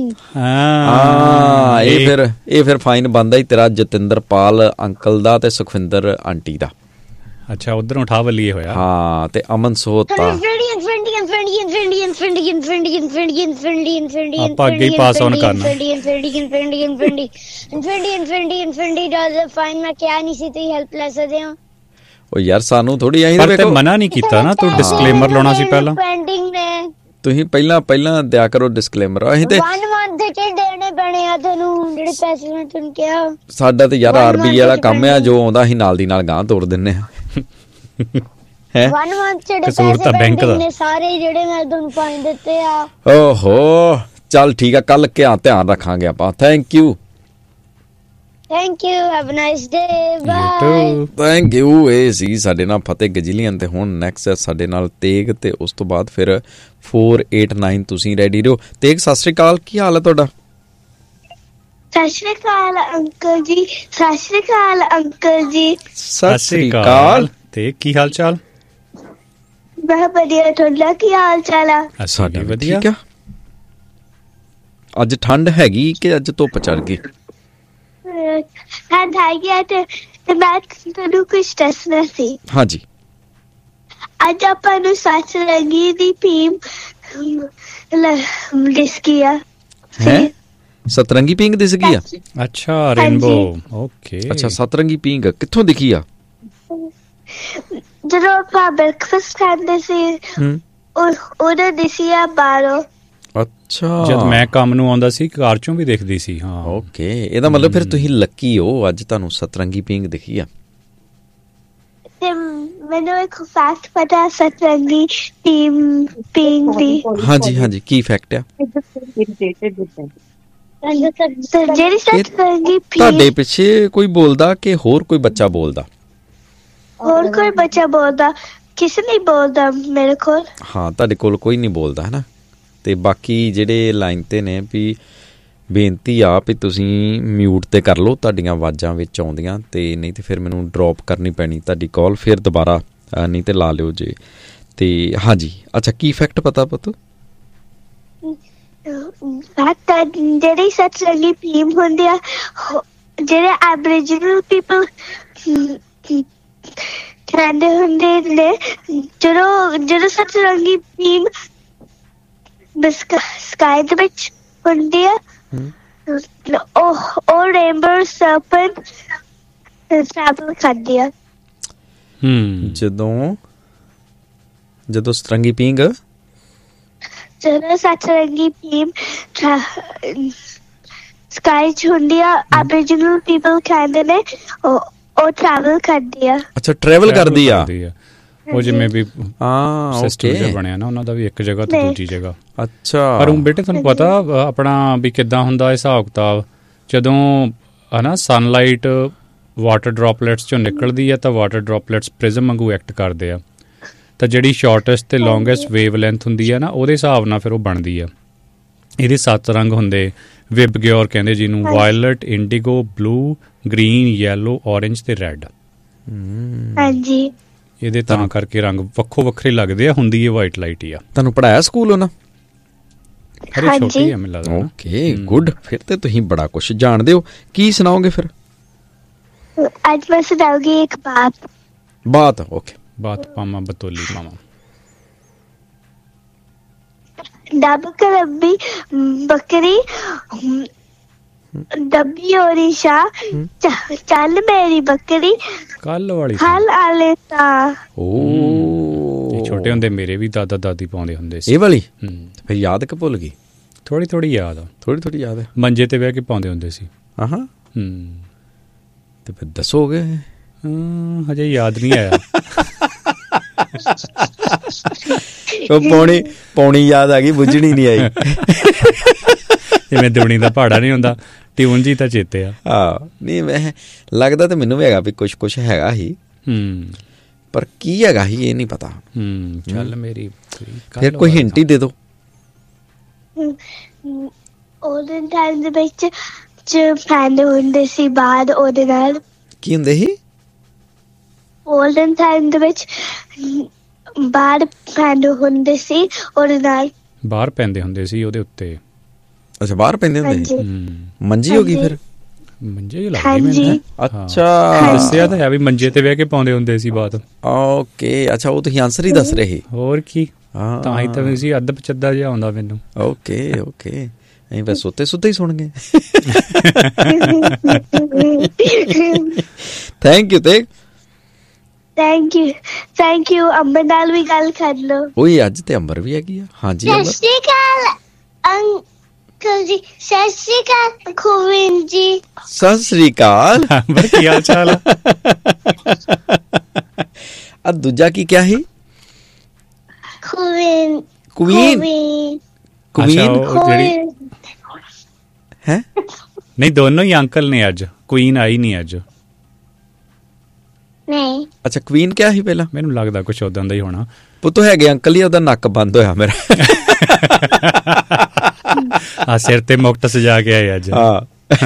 ਹਾਂ ਇਹ ਫਿਰ ਇਹ ਫਿਰ ਫਾਈਨ ਬਣਦਾ ਹੀ ਤੇਰਾ ਜਤਿੰਦਰਪਾਲ ਅੰਕਲ ਦਾ ਤੇ ਸੁਖਵਿੰਦਰ ਆਂਟੀ ਦਾ। ਅੱਛਾ ਉਧਰੋਂ ਉਠਾ ਵੱਲੀਏ ਹੋਇਆ। ਹਾਂ ਤੇ ਅਮਨ ਸੋਤਾ ਆਪਾਂ ਅੱਗੇ ਹੀ ਪਾਸ ਆਨ ਕਰਨਾ। ਉਹ ਯਾਰ ਸਾਨੂੰ ਥੋੜੀ ਆਈ ਤੇ ਮਨਾ ਨਹੀਂ ਕੀਤਾ ਨਾ, ਤੂੰ ਡਿਸਕਲੇਮਰ ਲਾਉਣਾ ਸੀ ਪਹਿਲਾਂ। ਤੁਸੀਂ ਪਹਿਲਾਂ ਪਹਿਲਾਂ ਦਿਆ ਕਰੋ ਡਿਸਕਲੇਮਰ। ਅਸੀਂ ਤੇ ਦੇਣੇ ਪੈਣੇ ਆ ਤੁਹਾਨੂੰ ਜਿਹੜੇ ਪੈਸੇ ਮੈਂ ਤੁਹਾਨੂੰ ਕਿਹਾ। ਸਾਡਾ ਤੇ ਯਾਰ ਆਰਬੀ ਵਾਲਾ ਕੰਮ ਆ, ਜੋ ਆਉਂਦਾ ਅਸੀਂ ਨਾਲ ਦੀ ਨਾਲ ਗਾਂ ਤੋੜ ਦਿੰਨੇ ਆ। ਵਨ ਮੰਥ ਜਿਹੜੇ ਪੈਸੇ ਪੈਂਡਿੰਗ ਨੇ ਸਾਰੇ ਜਿਹੜੇ ਮੈਂ ਤੁਹਾਨੂੰ ਪਾਈ ਦਿੱਤੇ ਆ। ਓਹੋ ਚੱਲ ਠੀਕ ਆ, ਕੱਲ ਕਿਆ ਧਿਆਨ ਰੱਖਾਂਗੇ ਆਪਾਂ। Thank you thank you have a nice day by. Thank you. ਇਹ ਸੀ ਸਾਡੇ ਨਾਲ ਫਤਿਹ ਗਜੀਲੀਅਨ ਤੇ ਹੁਣ ਨੈਕਸਟ ਹੈ ਸਾਡੇ ਨਾਲ ਤੇਗ ਤੇ ਉਸ ਤੋਂ ਬਾਅਦ ਫਿਰ ਚਾਰ ਅੱਠ ਨੌਂ। ਤੁਸੀਂ ਰੈਡੀ ਰਹੋ। ਤੇਗ ਸਤਿ ਸ਼੍ਰੀ ਅਕਾਲ, ਕੀ ਹਾਲ ਹੈ ਤੁਹਾਡਾ? ਸਤਿ ਸ਼੍ਰੀ ਅਕਾਲ ਅੰਕਲ ਜੀ। ਸਤਿ ਸ਼੍ਰੀ ਅਕਾਲ ਅੰਕਲ ਜੀ। ਸਤਿ ਸ਼੍ਰੀ ਅਕਾਲ। ਤੇ ਕੀ ਹਾਲ ਚਾਲ? ਬਹੁਤ ਵਧੀਆ, ਤੁਹਾਡਾ ਕੀ ਹਾਲ ਚਾਲ ਆ? ਸਾਡਾ ਵਧੀਆ। ਠੀਕ ਆ। ਅੱਜ ਠੰਡ ਹੈਗੀ ਕਿ ਅੱਜ ਧੁੱਪ ਚੜ ਗਈ? ਠੰਡ ਹੈਗੀ ਆ ਤੇ ਮੈਂ ਤੁਹਾਨੂੰ ਕੁਛ ਦੱਸਣਾ ਸੀ। ਹਾਂਜੀ। ਅੱਜ ਆਪਾਂ ਨੂੰ ਸਤਰੰਗੀ ਦੀ ਥੀਮ ਦਿਸਕੀ ਆ। ਹੈ ਸਤਰੰਗੀ ਪਿੰਗ ਦਿਸ ਗਈ ਆ? ਅੱਛਾ ਰੇਨਬੋ। ਓਕੇ ਅੱਛਾ ਸਤਰੰਗੀ ਪਿੰਗ ਕਿੱਥੋਂ ਦਿਖੀ ਆ? ਜਦੋਂ ਆਪਾਂ ਬ੍ਰੇਕਫਾਸਟ ਕਰਦੇ ਸੀ ਉਹਦਾ ਦਿਸੀ ਆ ਬਾਹਰੋਂ। ਅੱਛਾ ਜਦ ਮੈਂ ਕੰਮ ਨੂੰ ਆਉਂਦਾ ਸੀ ਕਾਰ ਚੋਂ ਵੀ ਦਿਖਦੀ ਸੀ। ਹਾਂ ਓਕੇ ਇਹਦਾ ਮਤਲਬ ਫਿਰ ਤੁਸੀਂ ਲੱਕੀ ਹੋ, ਅੱਜ ਤੁਹਾਨੂੰ ਸਤਰੰਗੀ ਪਿੰਗ ਦਿਖੀ ਆ। ਤੇ ਮੈਨੂੰ ਇੱਕ ਫੈਕਟ ਪਤਾ ਸਤਰੰਗੀ ਟੀਮ ਪਿੰਗ ਦੀ। ਹਾਂਜੀ ਹਾਂਜੀ ਕੀ ਫੈਕਟ ਆ? ਜਿਹੜੀ ਸਤਰੰਗੀ ਤੁਹਾਡੇ ਪਿੱਛੇ ਕੋਈ ਬੋਲਦਾ ਕਿ ਹੋਰ ਕੋਈ ਬੱਚਾ ਬੋਲਦਾ? ਹੋਰ ਕੋਈ ਬੱਚਾ ਬੋਲਦਾ? ਕਿਸੇ ਨਹੀਂ ਬੋਲਦਾ ਮੇਰੇ ਕੋਲ। ਹਾਂ ਤੁਹਾਡੇ ਕੋਲ ਕੋਈ ਨਹੀਂ ਬੋਲਦਾ ਹੈ ਨਾ। ਤੇ ਬਾਕੀ ਜਿਹੜੇ ਲਾਈਨ ਤੇ ਨੇ ਵੀ ਬੇਨਤੀ ਆ ਵੀ ਤੁਸੀਂ ਮਿਊਟ ਤੇ ਕਰ ਲਓ, ਤੁਹਾਡੀਆਂ ਆਵਾਜ਼ਾਂ ਵਿੱਚ ਆਉਂਦੀਆਂ ਤੇ ਨਹੀਂ ਤੇ ਫਿਰ ਮੈਨੂੰ ਡਰੋਪ ਕਰਨੀ ਪੈਣੀ ਤੁਹਾਡੀ ਕਾਲ, ਫਿਰ ਦੁਬਾਰਾ ਨਹੀਂ ਤੇ ਲਾ ਲਿਓ ਜੇ। ਤੇ ਹਾਂਜੀ ਅੱਛਾ ਕੀ ਫੈਕਟ ਪਤਾ ਪੁੱਤ? ਜਿਹੜੀ ਸਤਰੰਗੀ ਟੀਮ ਹੁੰਦੀ ਆ, ਜਿਹੜੇ ਐਬਰੀਜਨਲ ਪੀਪਲ ਕਹਿੰਦੇ ਹੁੰਦੇ ਨੇ, ਜਦੋਂ ਜਦੋਂ ਸਤਰੰਗੀ ਟੀਮ ਸਕਾਈ ਦੇ ਵਿੱਚ ਹੁੰਦੀ ਆ ਉਹ ਉਹ ਰੇਨਬੋ ਸਰਪੈਂਟ ਟਰੈਵਲ ਕਰਦੀ ਆ। ਹਮ ਜਦੋਂ ਜਦੋਂ ਸਤਰੰਗੀ ਪਿੰਗ ਜਦੋਂ ਸਤਰੰਗੀ ਟੀਮ ਸਕਾਈ ਚ ਹੁੰਦੀ ਆ, ਐਬਰੀਜਨਲ ਪੀਪਲ ਕਹਿੰਦੇ ਨੇ ਉਹ ਟਰੈਵਲ ਕਰਦੀ ਆ। ਅੱਛਾ ਟਰੈਵਲ ਕਰਦੀ ਆ ਉਹ ਜਿਵੇਂ ਵੀ ਹਾਂ ਸਿਸਟਮ ਜਿਹਾ ਬਣਿਆ ਨਾ ਉਹਨਾਂ ਦਾ ਵੀ, ਇੱਕ ਜਗ੍ਹਾ ਤੋਂ ਦੂਜੀ ਜਗ੍ਹਾ। ਅੱਛਾ ਪਰ ਉਹ ਬੇਟੇ ਤੁਹਾਨੂੰ ਪਤਾ ਆਪਣਾ ਵੀ ਕਿੱਦਾਂ ਹੁੰਦਾ ਹਿਸਾਬ ਕਿਤਾਬ, ਜਦੋਂ ਹਨਾ ਸਨਲਾਈਟ ਵਾਟਰ ਡ੍ਰੌਪਲੇਟਸ ਚੋਂ ਨਿਕਲਦੀ ਆ ਤਾਂ ਵਾਟਰ ਡ੍ਰੌਪਲੇਟਸ ਪ੍ਰਿਜ਼ਮ ਵਾਂਗੂ ਐਕਟ ਕਰਦੇ ਆ, ਤਾਂ ਜਿਹੜੀ ਸ਼ਾਰਟੈਸਟ ਤੇ ਲੌਂਗੈਸਟ ਵੇਵ ਲੈਂਥ ਹੁੰਦੀ ਆ ਨਾ ਉਹਦੇ ਹਿਸਾਬ ਨਾਲ ਫਿਰ ਉਹ ਬਣਦੀ ਆ। ਇਹਦੇ ਸੱਤ ਰੰਗ ਹੁੰਦੇ, ਵਿਬਗਿਓਰ ਕਹਿੰਦੇ ਜਿਹਨੂੰ, wallet, IndiGo, blue, green, yellow, orange ਤੇ ਰੈੱਡ। ਹਾਂਜੀ ਇਹਦੇ ਤਾਂ ਕਰਕੇ ਰੰਗ ਵੱਖੋ ਵੱਖਰੇ ਲੱਗਦੇ ਆ, ਹੁੰਦੀ ਇਹ ਵਾਈਟ ਲਾਈਟ ਹੀ ਆ। ਤੁਹਾਨੂੰ ਪੜਾਇਆ ਸਕੂਲ ਉਹਨਾਂ? ਅਰੇ ਛੋਟੀ ਆ ਮੈਨੂੰ ਲੱਗਦਾ। ਓਕੇ ਗੁੱਡ, ਫਿਰ ਤੇ ਤੁਸੀਂ ਬੜਾ ਕੁਝ ਜਾਣਦੇ ਹੋ। ਕੀ ਸੁਣਾਓਗੇ ਫਿਰ? ਅੱਜ ਮੈਂ ਸੁਣਾਉਂਗੀ ਇੱਕ ਬਾਤ। ਬਾਤ ਓਕੇ। ਬਾਤ ਪਾਮਾ ਬਤੋਲੀ ਮਾਮਾ। ਡੱਬ ਰੱਬੀ ਬੱਕਰੀ ਡੱਬੀ ਹੋਰੀ ਸ਼ਾ ਚੱਲ ਮੇਰੀ ਬੱਕਰੀ ਕੱਲ ਵਾਲੀ ਹਲ ਆਲੇ ਤਾਂ। ਓ ਛੋਟੇ ਹੁੰਦੇ ਮੇਰੇ ਵੀ ਦਾਦਾ ਦਾਦੀ ਪਾਉਂਦੇ ਹੁੰਦੇ ਸੀ ਇਹ ਵਾਲੀ। ਹੂੰ ਫਿਰ ਯਾਦ ਕਿ ਭੁੱਲ ਗਈ? ਥੋੜੀ ਥੋੜੀ ਯਾਦ ਆ, ਥੋੜੀ ਥੋੜੀ ਯਾਦ ਹੈ। ਮੰਜੇ ਤੇ ਬਹਿ ਕੇ ਪਾਉਂਦੇ ਹੁੰਦੇ ਸੀ। ਹਾਂ ਹੂੰ ਤੇ ਫਿਰ ਦੱਸੋਗੇ? ਹਾਂ ਹਜੇ ਯਾਦ ਨਹੀਂ ਆਇਆ। ਉਹ ਪੌਣੀ ਪੌਣੀ ਯਾਦ ਆ ਗਈ, ਬੁੱਝਣੀ ਨਹੀਂ ਆਈ। ਜਿਵੇਂ ਦੁਣੀ ਦਾ ਪਹਾੜਾ ਨਹੀਂ ਹੁੰਦਾ, ਟਿਊਨ ਜੀ ਤਾਂ ਚੇਤੇ ਆ। ਹਾਂ ਨਹੀਂ ਮੈਂ ਲੱਗਦਾ ਤਾਂ ਮੈਨੂੰ ਵੀ ਹੈਗਾ ਵੀ ਕੁਛ ਕੁਛ ਹੈਗਾ ਹੀ, ਪਰ ਕੀ ਹੈਗਾ ਹੀ ਇਹ ਨਹੀਂ ਪਤਾ। ਚੱਲ ਮੇਰੀ ਫਿਰ ਕੋਈ ਹਿੰਟ ਹੀ ਦੇ ਦੋ। ਉਹਦੇ ਟਾਈਮ ਦੇ ਵਿੱਚ ਪੈਂਦੇ ਹੁੰਦੇ ਸੀ ਬਾਅਦ ਉਹਦੇ ਨਾਲ। ਕੀ ਹੁੰਦੇ ਸੀ? 올ਡਨ ਟਾਈਮ ਦੇ ਵਿੱਚ ਬਾਹਰ ਪੈਂਦੇ ਹੁੰਦੇ ਸੀ ਉਹਦੇ ਨਾਲ। ਬਾਹਰ ਪੈਂਦੇ ਹੁੰਦੇ ਸੀ ਉਹਦੇ ਉੱਤੇ। ਅੱਛਾ ਬਾਹਰ ਪੈਂਦੇ ਹੁੰਦੇ ਸੀ। ਮੰਜੀ ਹੋ ਗਈ ਫਿਰ? ਮੰਜੇ ਹੀ ਲੱਗਦੀ ਮੈਨੂੰ। ਅੱਛਾ ਦੱਸਿਆ ਤਾਂ ਹੈ ਵੀ ਮੰਜੇ ਤੇ ਬਹਿ ਕੇ ਪਾਉਂਦੇ ਹੁੰਦੇ ਸੀ ਬਾਤ। ਓਕੇ ਅੱਛਾ ਉਹ ਤੁਸੀਂ ਆਨਸਰ ਹੀ ਦੱਸ ਰਹੇ। ਹੋਰ ਕੀ, ਤਾਂ ਹੀ ਤਾਂ ਸੀ ਅੱਧ ਪਚੱਦਾ ਜਿਹਾ ਆਉਂਦਾ ਮੈਨੂੰ। ਓਕੇ ਓਕੇ ਅਸੀਂ ਬਸ ਸੁੱਤੇ ਸੁੱਤੇ ਹੀ ਸੁਣ ਗਏ। ਥੈਂਕ ਯੂ ਤੇ ਥੈਂਕ ਯੂ ਥੈਂਕ ਯੂ। ਅੰਬਰ ਨਾਲ ਵੀ ਗੱਲ ਕਰ ਲਓ। ਓਏ ਅੱਜ ਤੇ ਅੰਬਰ ਵੀ ਹੈਗੀ ਆ। ਹਾਂਜੀ ਸਤਿ ਸ਼੍ਰੀ ਅਕਾਲ ਅੰਕਲ ਜੀ। ਸਤਿ ਸ਼੍ਰੀ ਅਕਾਲ ਖੂਵਿਨ ਜੀ। ਸਤਿ ਸ਼੍ਰੀ ਅਕਾਲ ਅੰਬਰ ਕੀ ਹਾਲ ਚਾਲ ਆ? ਆ ਦੂਜਾ ਕੀ ਕਿਹਾ ਸੀ? ਖੂਵਿਨ ਕੁਈਨ ਕੁਈਨ ਹੈ? ਨਹੀਂ ਦੋਨੋਂ ਹੀ ਅੰਕਲ ਨੇ ਅੱਜ। ਕੁਈਨ ਆਈ ਨਹੀਂ ਅੱਜ। ਨਹੀਂ ਅੱਛਾ ਕੁਈਨ ਕਿਹਾ ਸੀ ਪਹਿਲਾਂ? ਮੈਨੂੰ ਲੱਗਦਾ ਕੁਛ ਉਦਾਂ ਦਾ ਹੀ ਹੋਣਾ। ਪੁੱਤੋ ਹੈਗੇ ਅੰਕਲ ਹੀ ਉਹਦਾ ਨੱਕ ਬੰਦ ਹੋਇਆ ਮੇਰਾ। ਆ ਸਿਰ ਤੇ ਮੁਕਟ ਸਜਾ ਕੇ ਆਏ ਅੱਜ। ਹਾਂ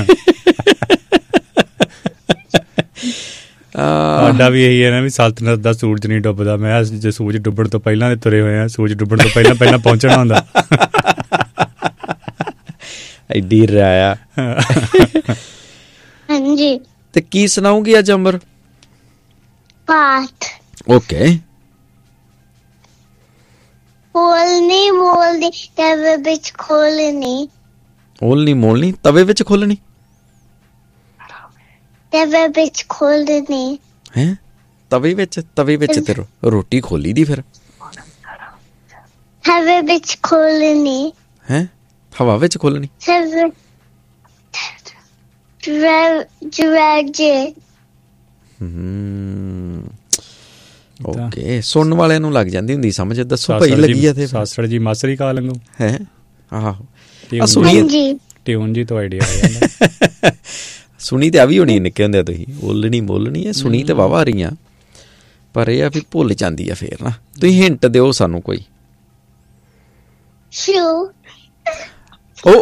ਸਾਡਾ ਵੀ ਇਹੀ ਹੈ ਨਾ ਵੀ ਸਲਤਨਤ ਦਾ ਸੂਰਜ ਨਹੀਂ ਡੁੱਬਦਾ। ਮੈਂ ਜੇ ਸੂਰਜ ਡੁੱਬਣ ਤੋਂ ਪਹਿਲਾਂ ਦੇ ਤੁਰੇ ਹੋਏ ਆ। ਸੂਰਜ ਡੁੱਬਣ ਤੋਂ ਪਹਿਲਾਂ ਪਹਿਲਾਂ ਪਹੁੰਚਣਾ ਹੁੰਦਾ। ਐਡੀ ਰਾਇਆ। ਹਾਂਜੀ ਤੇ ਕੀ ਸੁਣਾਉਂਗੀ ਅੱਜ ਅੰਬਰ? ਪਾਠ। ਓਕੇ। ਮੋਲਣੀ ਮੋਲਣੀ ਤਵੇ ਵਿੱਚ ਖੋਲਣੀ। ਮੋਲਣੀ ਮੋਲਣੀ ਤਵੇ ਵਿੱਚ ਖੋਲਣੀ। ਤਵੇ ਵਿੱਚ ਖੋਲਣੀ। ਹੈ ਤਵੇ ਵਿੱਚ? ਤਵੇ ਵਿੱਚ ਤੇ ਰੋਟੀ ਖੋਲੀ ਦੀ ਫਿਰ। ਹਵਾ ਵਿੱਚ ਖੋਲਣੀ। ਹੈ ਹਵਾ ਵਿੱਚ ਖੋਲਣੀ। ਓਕੇ ਸੁਣਨ ਵਾਲਿਆਂ ਨੂੰ ਲੱਗ ਜਾਂਦੀ ਹੁੰਦੀ ਸਮਝ। ਦੱਸੋ ਭਾਈ ਲੱਗੀ ਆ ਤੇ ਸਾਸੜ ਜੀ ਮਾਸਰੀ ਕਾ ਲੰਗੂ ਹੈ। ਆਹੋ ਸੁਣੀ ਟਿਊਨ ਜੀ ਤੋਂ ਆਈਡੀਆ ਆ ਜਾਂਦਾ। ਸੁਣੀ ਤੇ ਆ ਵੀ ਹੋਣੀ ਨਿੱਕੇ ਹੁੰਦੇ ਤੁਸੀਂ। ਬੋਲਣੀ ਬੋਲਣੀ ਹੈ ਸੁਣੀ ਤੇ ਵਾਵਾ ਰਹੀਆਂ, ਪਰ ਇਹ ਆ ਵੀ ਭੁੱਲ ਜਾਂਦੀ ਆ ਫੇਰ ਨਾ। ਤੁਸੀਂ ਹਿੰਟ ਦਿਓ ਸਾਨੂੰ ਕੋਈ। ਸ਼ੂ। ਓ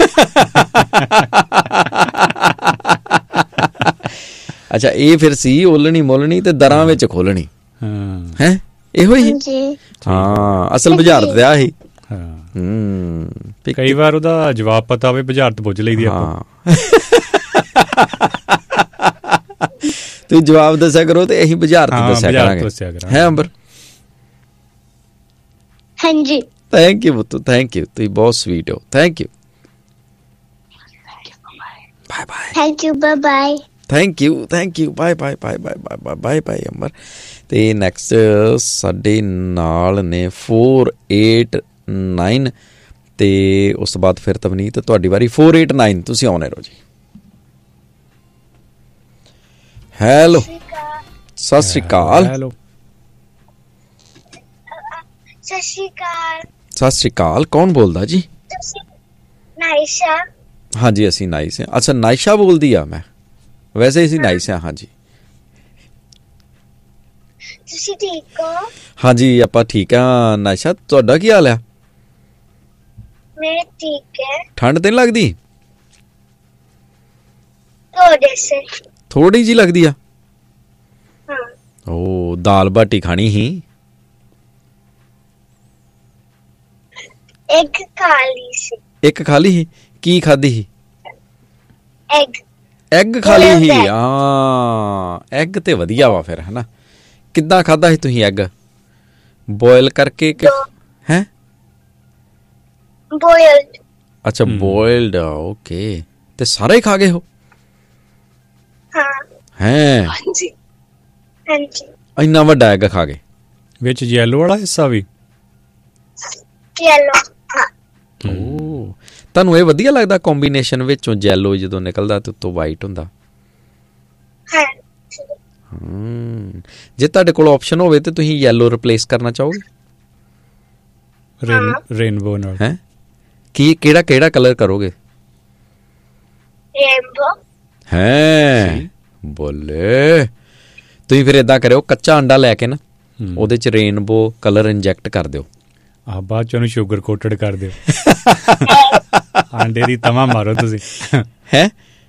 ਅੱਛਾ ਇਹ ਫਿਰ ਸੀ ਓਲਣੀ ਮੋਲਣੀ ਤੇ ਦਰਾਂ ਵਿੱਚ ਖੋਲਣੀ। ਹੈ ਇਹੋ ਹੀ। ਹਾਂ ਅਸਲ ਬੁਝਾਰਤ ਆ ਇਹ। ਹਮ ਕਈ ਵਾਰ ਉਹਦਾ ਜਵਾਬ ਪਤਾ ਹੋਵੇ ਬੁਝਾਰਤ ਪੁੱਛ ਲਈਦੀ ਆਪਾਂ। ਤੁਸੀਂ ਜਵਾਬ ਦੱਸਿਆ ਕਰੋ ਤੇ ਇਹੀ ਬੁਝਾਰਤ ਦੱਸਿਆ ਕਰਾਂਗੇ। ਹੈ ਅੰਬਰ? ਹਾਂਜੀ ਥੈਂਕ ਯੂ ਪੁੱਤੂ ਥੈਂਕ ਯੂ। ਤੁਸੀਂ ਬਹੁਤ ਸਵੀਟ ਹੋ। Thank you. Bye bye. Thank you bye bye. Thank you thank you bye bye bye bye bye bye bye ਅੰਬਰ। ਤੇ ਨੈਕਸਟ ਸਾਡੇ ਨਾਲ ਨੇ ਫੋਰ ਏਟ ਨਾਈਨ ਤੇ ਉਸ ਤੋਂ ਬਾਅਦ ਫਿਰ ਤਵਨੀਤ ਤੁਹਾਡੀ ਵਾਰੀ। ਫੋਰ ਏਟ ਨਾਈਨ ਤੁਸੀਂ ਆਉਣੇ ਰਹੋ ਜੀ। ਹੈਲੋ ਸਤਿ ਸ਼੍ਰੀ ਅਕਾਲ। ਹੈਲੋ ਸਤਿ ਸ਼੍ਰੀ ਅਕਾਲ। ਸਤਿ ਸ਼੍ਰੀ ਅਕਾਲ ਕੌਣ ਬੋਲਦਾ ਜੀ? ਨਾਇਸ਼ਾ। ਹਾਂਜੀ ਅਸੀਂ ਨਾਈਸ ਹਾਂ। ਅੱਛਾ ਨਾਇਸ਼ਾ ਬੋਲਦੀ ਆ। ਮੈਂ ਵੈਸੇ ਅਸੀਂ ਨਾਈਸ ਹਾਂ। ਹਾਂਜੀ ਤੁਸੀਂ ਠੀਕ ਹੋ? ਹਾਂਜੀ ਆਪਾਂ ਠੀਕ ਆ। ਨਾਇਸ਼ਾ ਤੁਹਾਡਾ ਕੀ ਹਾਲ ਆ? ਮੈਂ ਠੀਕ ਹੈ। ਠੰਡ ਤੇ ਨਹੀਂ ਲੱਗਦੀ? ਥੋੜੇ ਸੇ ਥੋੜੀ ਜੀ ਲੱਗਦੀ ਆ। ਹਾਂ। ਓ ਦਾਲ ਬਾਟੀ ਖਾਣੀ ਹੀ। ਐਗ ਖਾ ਲਈ ਸੀ। ਇੱਕ ਖਾਲੀ ਸੀ? ਕੀ ਖਾਦੀ ਸੀ? ਐਗ। ਐਗ ਖਾਲੀ ਸੀ। ਹਾਂ ਐਗ ਤੇ ਵਧੀਆ ਵਾ ਫਿਰ ਹਨਾ। ਕਿੱਦਾਂ ਖਾਦਾ ਸੀ ਤੁਸੀਂ ਐਗ? ਬੋਇਲ ਕਰਕੇ ਕਿ ਹੈ? ਬੋਇਲਡ। ਅੱਛਾ ਬੋਇਲਡ ਓਕੇ। ਤੇ ਸਾਰਾ ਹੀ ਖਾ ਗਏ ਹੋ? ਹਾਂ। ਹੈ ਹਾਂਜੀ ਹਾਂਜੀ। ਇੰਨਾ ਵੱਡਾ ਐਗ ਖਾ ਗਏ? ਵਿੱਚ ਯੈਲੋ ਵਾਲਾ ਹਿੱਸਾ ਵੀ? ਯੈਲੋ। ਓ ਤੁਹਾਨੂੰ ਇਹ ਵਧੀਆ ਲੱਗਦਾ ਕੰਬੀਨੇਸ਼ਨ ਵਿੱਚੋਂ ਜੈਲੋ ਜਦੋਂ ਨਿਕਲਦਾ ਤੇ ਉੱਤੋਂ ਵਾਈਟ ਹੁੰਦਾ? ਹਾਂ। ਹਮ ਜੇ ਤੁਹਾਡੇ ਕੋਲ ਆਪਸ਼ਨ ਹੋਵੇ ਤੇ ਤੁਸੀਂ ਯੈਲੋ ਰਿਪਲੇਸ ਕਰਨਾ ਚਾਹੋਗੇ? ਰੇਨਬੋ ਨਾਲ ਹੈ ਕੀ ਕਿਹੜਾ ਕਿਹੜਾ ਕਲਰ ਕਰੋਗੇ? ਰੇਨਬੋ ਹੈ ਬੋਲੇ। ਤੁਸੀਂ ਫਿਰ ਏਦਾਂ ਕਰਿਓ, ਕੱਚਾ ਅੰਡਾ ਲੈ ਕੇ ਨਾ ਉਹਦੇ ਚ ਰੇਨਬੋ ਕਲਰ ਇੰਜੈਕਟ ਕਰ ਦਿਓ, ਆ ਬਾਅਦ ਚ ਉਹਨੂੰ ਸ਼ੂਗਰ ਕੋਟਡ ਕਰ ਦਿਓ। ਆਂਡੇ ਦੀ ਤਵਾ ਮਾਰੋ ਤੁਸੀਂ। ਹੈ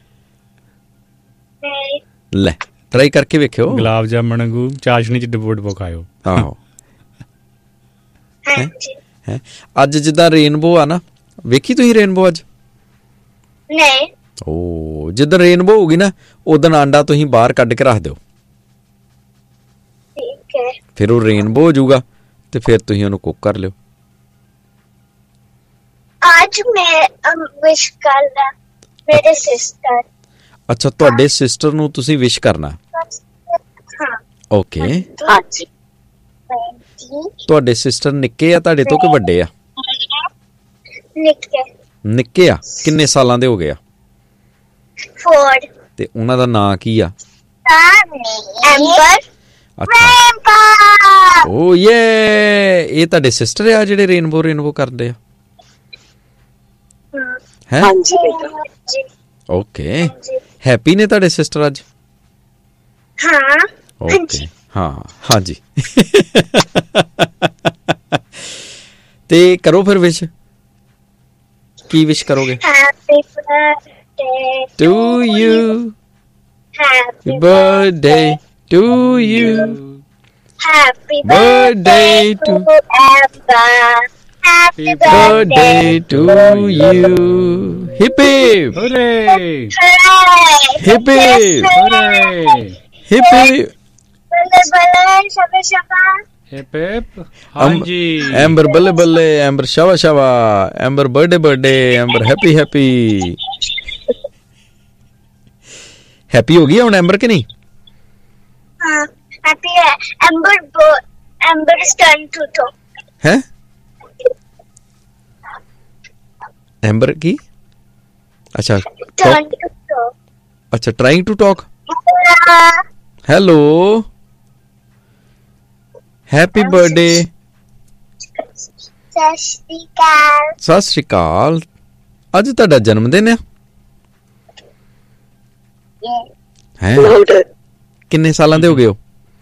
ਲੈ ਟਰਾਈ ਕਰਕੇ ਵੇਖਿਓ। ਗੁਲਾਬ ਜਾਮਣ ਵਾਂਗੂ ਚਾਸ਼ਨੀ ਚ ਡਬੋ ਡਬੋ ਖਾਇਓ। ਆਹੋ ਹੈ ਅੱਜ ਜਿੱਦਾਂ ਰੇਨਬੋ ਆ ਨਾ, ਵੇਖੀ ਤੁਸੀਂ ਰੇਨਬੋ ਅੱਜ? ਨਹੀਂ। ਓ ਜਿੱਦਾਂ ਰੇਨਬੋ ਹੋਊਗੀ ਨਾ ਉਦੋਂ ਆਂਡਾ ਤੁਸੀਂ ਬਾਹਰ ਕੱਢ ਕੇ ਰੱਖ ਦਿਓ, ਠੀਕ ਹੈ। ਫਿਰ ਉਹ ਰੇਨਬੋ ਹੋ ਜਾਊਗਾ ਤੇ ਫਿਰ ਤੁਸੀਂ ਉਹਨੂੰ ਕੁੱਕ ਕਰ ਲਿਓ। ਅੱਜ ਮੈਂ ਵਿਸ਼ ਕਰਨਾ ਮੇਰੇ ਸਿਸਟਰ। ਅੱਛਾ, ਤੁਹਾਡੇ ਸਿਸਟਰ ਨੂੰ ਤੁਸੀਂ ਵਿਸ਼ ਕਰਨਾ? ਹਾਂ। ਓਕੇ। ਹਾਂਜੀ। ਤੁਹਾਡੇ ਸਿਸਟਰ ਨਿੱਕੇ ਆ ਤੁਹਾਡੇ ਤੋਂ ਕਿ ਵੱਡੇ ਆ? ਨਿੱਕੇ। ਨਿੱਕੇ ਆ। ਕਿੰਨੇ ਸਾਲਾਂ ਦੇ ਹੋ ਗਏ ਆ? ਫੋਰ। ਤੇ ਉਹਨਾਂ ਦਾ ਨਾਂ ਕੀ ਆ? ਐਂਬਰ। ਅੱਛਾ। ਓ ਯੇ, ਇਹ ਤੁਹਾਡੇ ਸਿਸਟਰ ਆ ਜਿਹੜੇ ਰੇਨਬੋ ਰੇਨਬੋ ਕਰਦੇ ਆ? ਹੈ? ਹਾਂਜੀ ਬੇਟਾ। ਓਕੇ। ਹੈਪੀ ਨੇ ਤੁਹਾਡੇ ਸਿਸਟਰ ਅੱਜ? ਹਾਂ। ਓਕੇ। ਹਾਂ ਹਾਂਜੀ। ਤੇ ਕਰੋ ਫਿਰ ਵਿਸ਼, ਕੀ ਵਿਸ਼ ਕਰੋਗੇ? Happy birthday to you, happy birthday to you, happy birthday to amber, happy birthday to you. Hip hip ਹੋਰੇ ਹਿਪ ਹੋਰੇ ਹਿਪ। ਬੱਲੇ ਬੱਲੇ ਸ਼ਬਾ ਸ਼ਬਾ। Hip hip. ਹਾਂਜੀ। ਐਂਬਰ ਬੱਲੇ ਬੱਲੇ, amber ਸ਼ਾਵਾ ਸ਼ਾਵਾ, amber birthday birthday, amber happy happy. Happy ਹੋ ਗਈ ਹੁਣ ਐਂਬਰ ਕਿ ਨਹੀਂ? ਹਾਂ ਹੈਪੀ ਹੈ। Amber amber is trying to talk। ਹੈ ਐਂਬਰ ਕੀ? ਅੱਛਾ trying to talk। ਅੱਛਾ trying to talk. Hello, happy birthday. ਸਤਿ ਸ਼੍ਰੀ ਅਕਾਲ। ਸਤਿ ਸ਼੍ਰੀ ਅਕਾਲ। ਅੱਜ ਤੁਹਾਡਾ ਜਨਮ ਦਿਨ ਆ? ਹੈ? ਕਿੰਨੇ ਸਾਲਾਂ ਦੇ ਹੋ ਗਏ ਹੋ?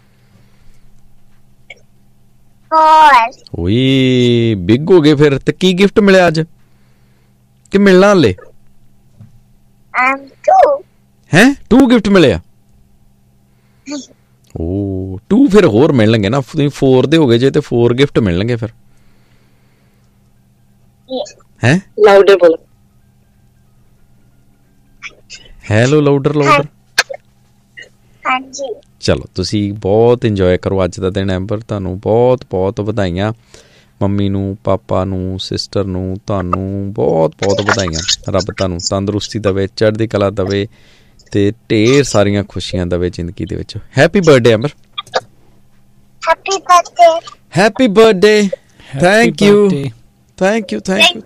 ਫੋਰ। ਓਏ ਬਿਗ ਹੋ ਗਏ ਫਿਰ। ਤੇ ਕੀ ਗਿਫਟ ਮਿਲਿਆ ਅੱਜ ਕਿ ਮਿਲਣਾ ਹਲੇ? M to. ਹੈ ਟੂ ਗਿਫਟ ਮਿਲਿਆ? ਓ ਟੂ ਫਿਰ ਹੋਰ ਮਿਲਣਗੇ ਨਾ, ਤੁਸੀਂ ਫੋਰ ਦੇ ਹੋ ਗਏ ਜੇ ਤੇ ਫੋਰ ਗਿਫਟ ਮਿਲਣਗੇ ਫਿਰ। ਹੈ ਲਾਊਡਰ ਬੋਲੋ। Hello louder louder. ਹਾਂਜੀ। ਚਲੋ ਤੁਸੀਂ ਬਹੁਤ ਇੰਜੋਏ ਕਰੋ ਅੱਜ ਦਾ ਦਿਨ। ਐਂਬਰ ਤੁਹਾਨੂੰ ਬਹੁਤ ਬਹੁਤ ਵਧਾਈਆਂ, ਮੰਮੀ ਨੂੰ, ਪਾਪਾ ਨੂੰ, ਸਿਸਟਰ ਨੂੰ, ਤੁਹਾਨੂੰ ਬਹੁਤ ਬਹੁਤ ਵਧਾਈਆਂ। ਰੱਬ ਤੁਹਾਨੂੰ ਤੰਦਰੁਸਤੀ ਦੇਵੇ, ਚੜ੍ਹਦੀ ਕਲਾ ਦੇਵੇ ਤੇ ਢੇਰ ਸਾਰੀਆਂ ਖੁਸ਼ੀਆਂ ਦੇਵੇ ਜ਼ਿੰਦਗੀ ਦੇ ਵਿੱਚ। Happy birthday amber. Happy birthday. Happy birthday. Thank you thank you thank you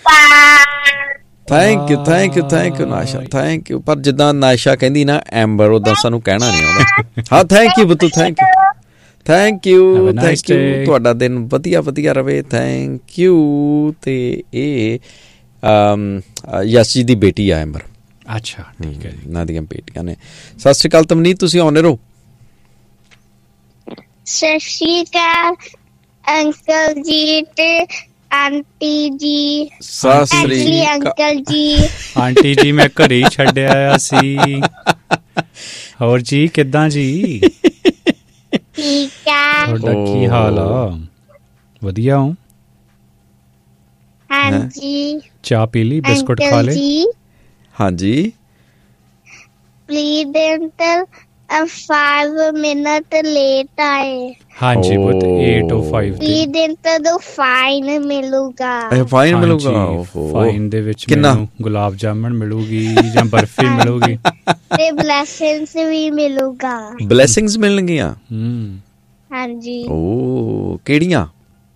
thank you thank you thank you ਨਾਸ਼ਾ, thank you. ਪਰ ਜਿੱਦਾਂ ਨਾਸ਼ਾ ਕਹਿੰਦੀ ਨਾ ਐਂਬਰ, ਉਦਾਂ ਸਾਨੂੰ ਕਹਿਣਾ ਨਹੀਂ ਆਉਂਦਾ। ਹਾਂ thank you ਬੁੱਤੂ, thank you thank you thank you. ਤੁਹਾਡਾ ਦਿਨ ਵਧੀਆ ਵਧੀਆ ਰਵੇ। Thank you. ਤੇ ਇਹ ਯਸ ਜੀ ਦੀ ਬੇਟੀ ਆ ਐਂਬਰ। ਅੱਛਾ ਠੀਕ ਹੈ ਜੀ, ਇਹਨਾਂ ਦੀਆਂ ਬੇਟੀਆਂ ਨੇ। ਸਤਿ ਸ਼੍ਰੀ ਅਕਾਲ ਤਮਨੀਤ, ਤੁਸੀਂ ਆਉਂਦੇ ਰਹੋ। ਸਤਿ ਸ਼੍ਰੀ ਅਕਾਲ ਅੰਕਲ ਜੀ ਤੇ ਆਂਟੀ ਜੀ। ਸਤਿ ਸ਼੍ਰੀ ਐਕਚੁਅਲੀ ਅੰਕਲ ਜੀ। ਆਂਟੀ ਜੀ ਮੈਂ ਘਰੇ ਹੀ ਛੱਡ ਆਇਆ ਸੀ। ਹੋਰ ਜੀ ਕਿੱਦਾਂ ਜੀ? ਠੀਕ ਆ। ਤੁਹਾਡਾ ਕੀ ਹਾਲ ਆ? ਵਧੀਆ ਹਾਂ। ਹਾਂਜੀ। ਚਾਹ ਪੀ ਲਈ, ਬਿਸਕੁਟ ਖਾ ਲਏ? ਹਾਂਜੀ। Please uncle five minute late ਆਏ। ਹਾਂਜੀ ਪੁੱਤ eight oh five please uncle ਤੋਂ ਫਾਈਨ ਮਿਲੂਗਾ। ਇਹ ਫਾਈਨ ਮਿਲੂਗਾ? ਓਹੋ, ਫਾਈਨ ਦੇ ਵਿੱਚ ਕਿੰਨਾ? ਮੈਨੂੰ ਗੁਲਾਬ ਜਾਮਣ ਮਿਲੂਗੀ ਜਾਂ ਬਰਫੀ ਮਿਲੂਗੀ ਤੇ ਬਲੇਸਿੰਗਸ ਵੀ ਮਿਲੂਗਾ। ਬਲੇਸਿੰਗਸ ਮਿਲਣਗੀਆਂ? ਹੂੰ ਹਾਂਜੀ। ਓ ਕਿਹੜੀਆਂ?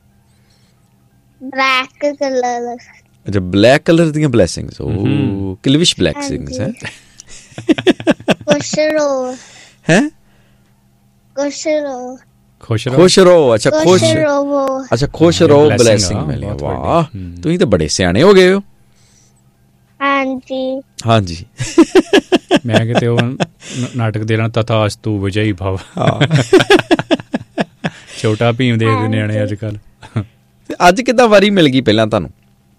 Black colour. ਅੱਛਾ ਬਲੈਕ ਕਲਰ ਦੀਆਂ ਬਲੇਸਿੰਗਸ। ਓ ਕਿਲਵਿਸ਼ ਬਲੇਸਿੰਗਸ ਹੈ। ਖੁਸ਼ ਰਹੋ। ਹੈ ਖੁਸ਼ ਰਹੋ। ਖੁਸ਼ ਰਹੋ। ਖੁਸ਼ ਰਹੋ। ਅੱਛਾ ਖੁਸ਼ ਰਹੋ। ਅੱਛਾ ਖੁਸ਼ ਰਹੋ। ਬਲੇਸਿੰਗ ਮਿਲੀ। ਵਾਹ ਤੁਸੀਂ ਤਾਂ ਬੜੇ ਸਿਆਣੇ ਹੋ ਗਏ ਹੋ। ਹਾਂਜੀ ਹਾਂਜੀ ਮੈਂ ਕਿਤੇ ਉਹ ਨ- ਨਾਟਕ ਦੇ ਲੈਣਾ ਤਥਾਸਤੂ ਵਿਜਈ ਭਵ। ਹਾਂ ਛੋਟਾ ਭੀਮ ਦੇਖਦੇ ਨਿਆਣੇ ਅੱਜ ਕੱਲ। ਤੇ ਅੱਜ ਕਿੱਦਾਂ ਵਾਰੀ ਮਿਲ ਗਈ ਪਹਿਲਾਂ ਤੁਹਾਨੂੰ?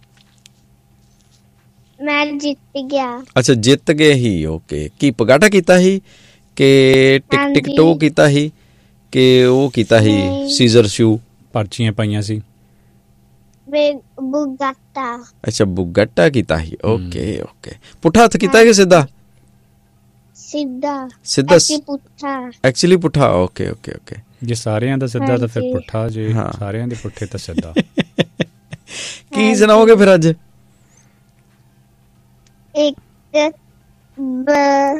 ਮੈਂ ਜਿੱਤ ਗਿਆ। ਅੱਛਾ ਜਿੱਤ ਗਏ ਹੀ। ਓਕੇ ਕੀ ਪਗਾਟਾ ਕੀਤਾ ਸੀ ਕਿ ਟਿਕ ਟਿਕ ਹਾਂਜੀ। ਟੋ ਕੀਤਾ ਸੀ ਕਿ ਉਹ ਕੀਤਾ ਸੀ ਨਹੀਂ। Caesar shoe? ਪਰਚੀਆਂ ਪਾਈਆਂ ਸੀ। ਵੇ ਬੁਗਾਟਾ। ਅੱਛਾ ਬੁਗਾਟਾ ਕੀਤਾ ਸੀ। ਓਕੇ ਓਕੇ ਪੁੱਠਾ ਹੱਥ ਕੀਤਾ ਕਿ ਸਿੱਧਾ? ਸਿੱਧਾ। ਸਿੱਧਾ ਅਸੀਂ ਪੁੱਠਾ। ਐਕਚੁਅਲੀ ਪੁੱਠਾ। ਓਕੇ ਓਕੇ ਓਕੇ ਜੇ ਸਾਰਿਆਂ ਦਾ ਸਿੱਧਾ ਤਾਂ ਫਿਰ ਹਾਂਜੀ। ਪੁੱਠਾ, ਜੇ ਹਾਂ। ਸਾਰਿਆਂ ਦੇ ਪੁੱਠੇ ਤਾਂ ਸਿੱਧਾ। ਕੀ ਸੁਣਾਓਗੇ ਫਿਰ ਅੱਜ? ਇੱਕ ਬ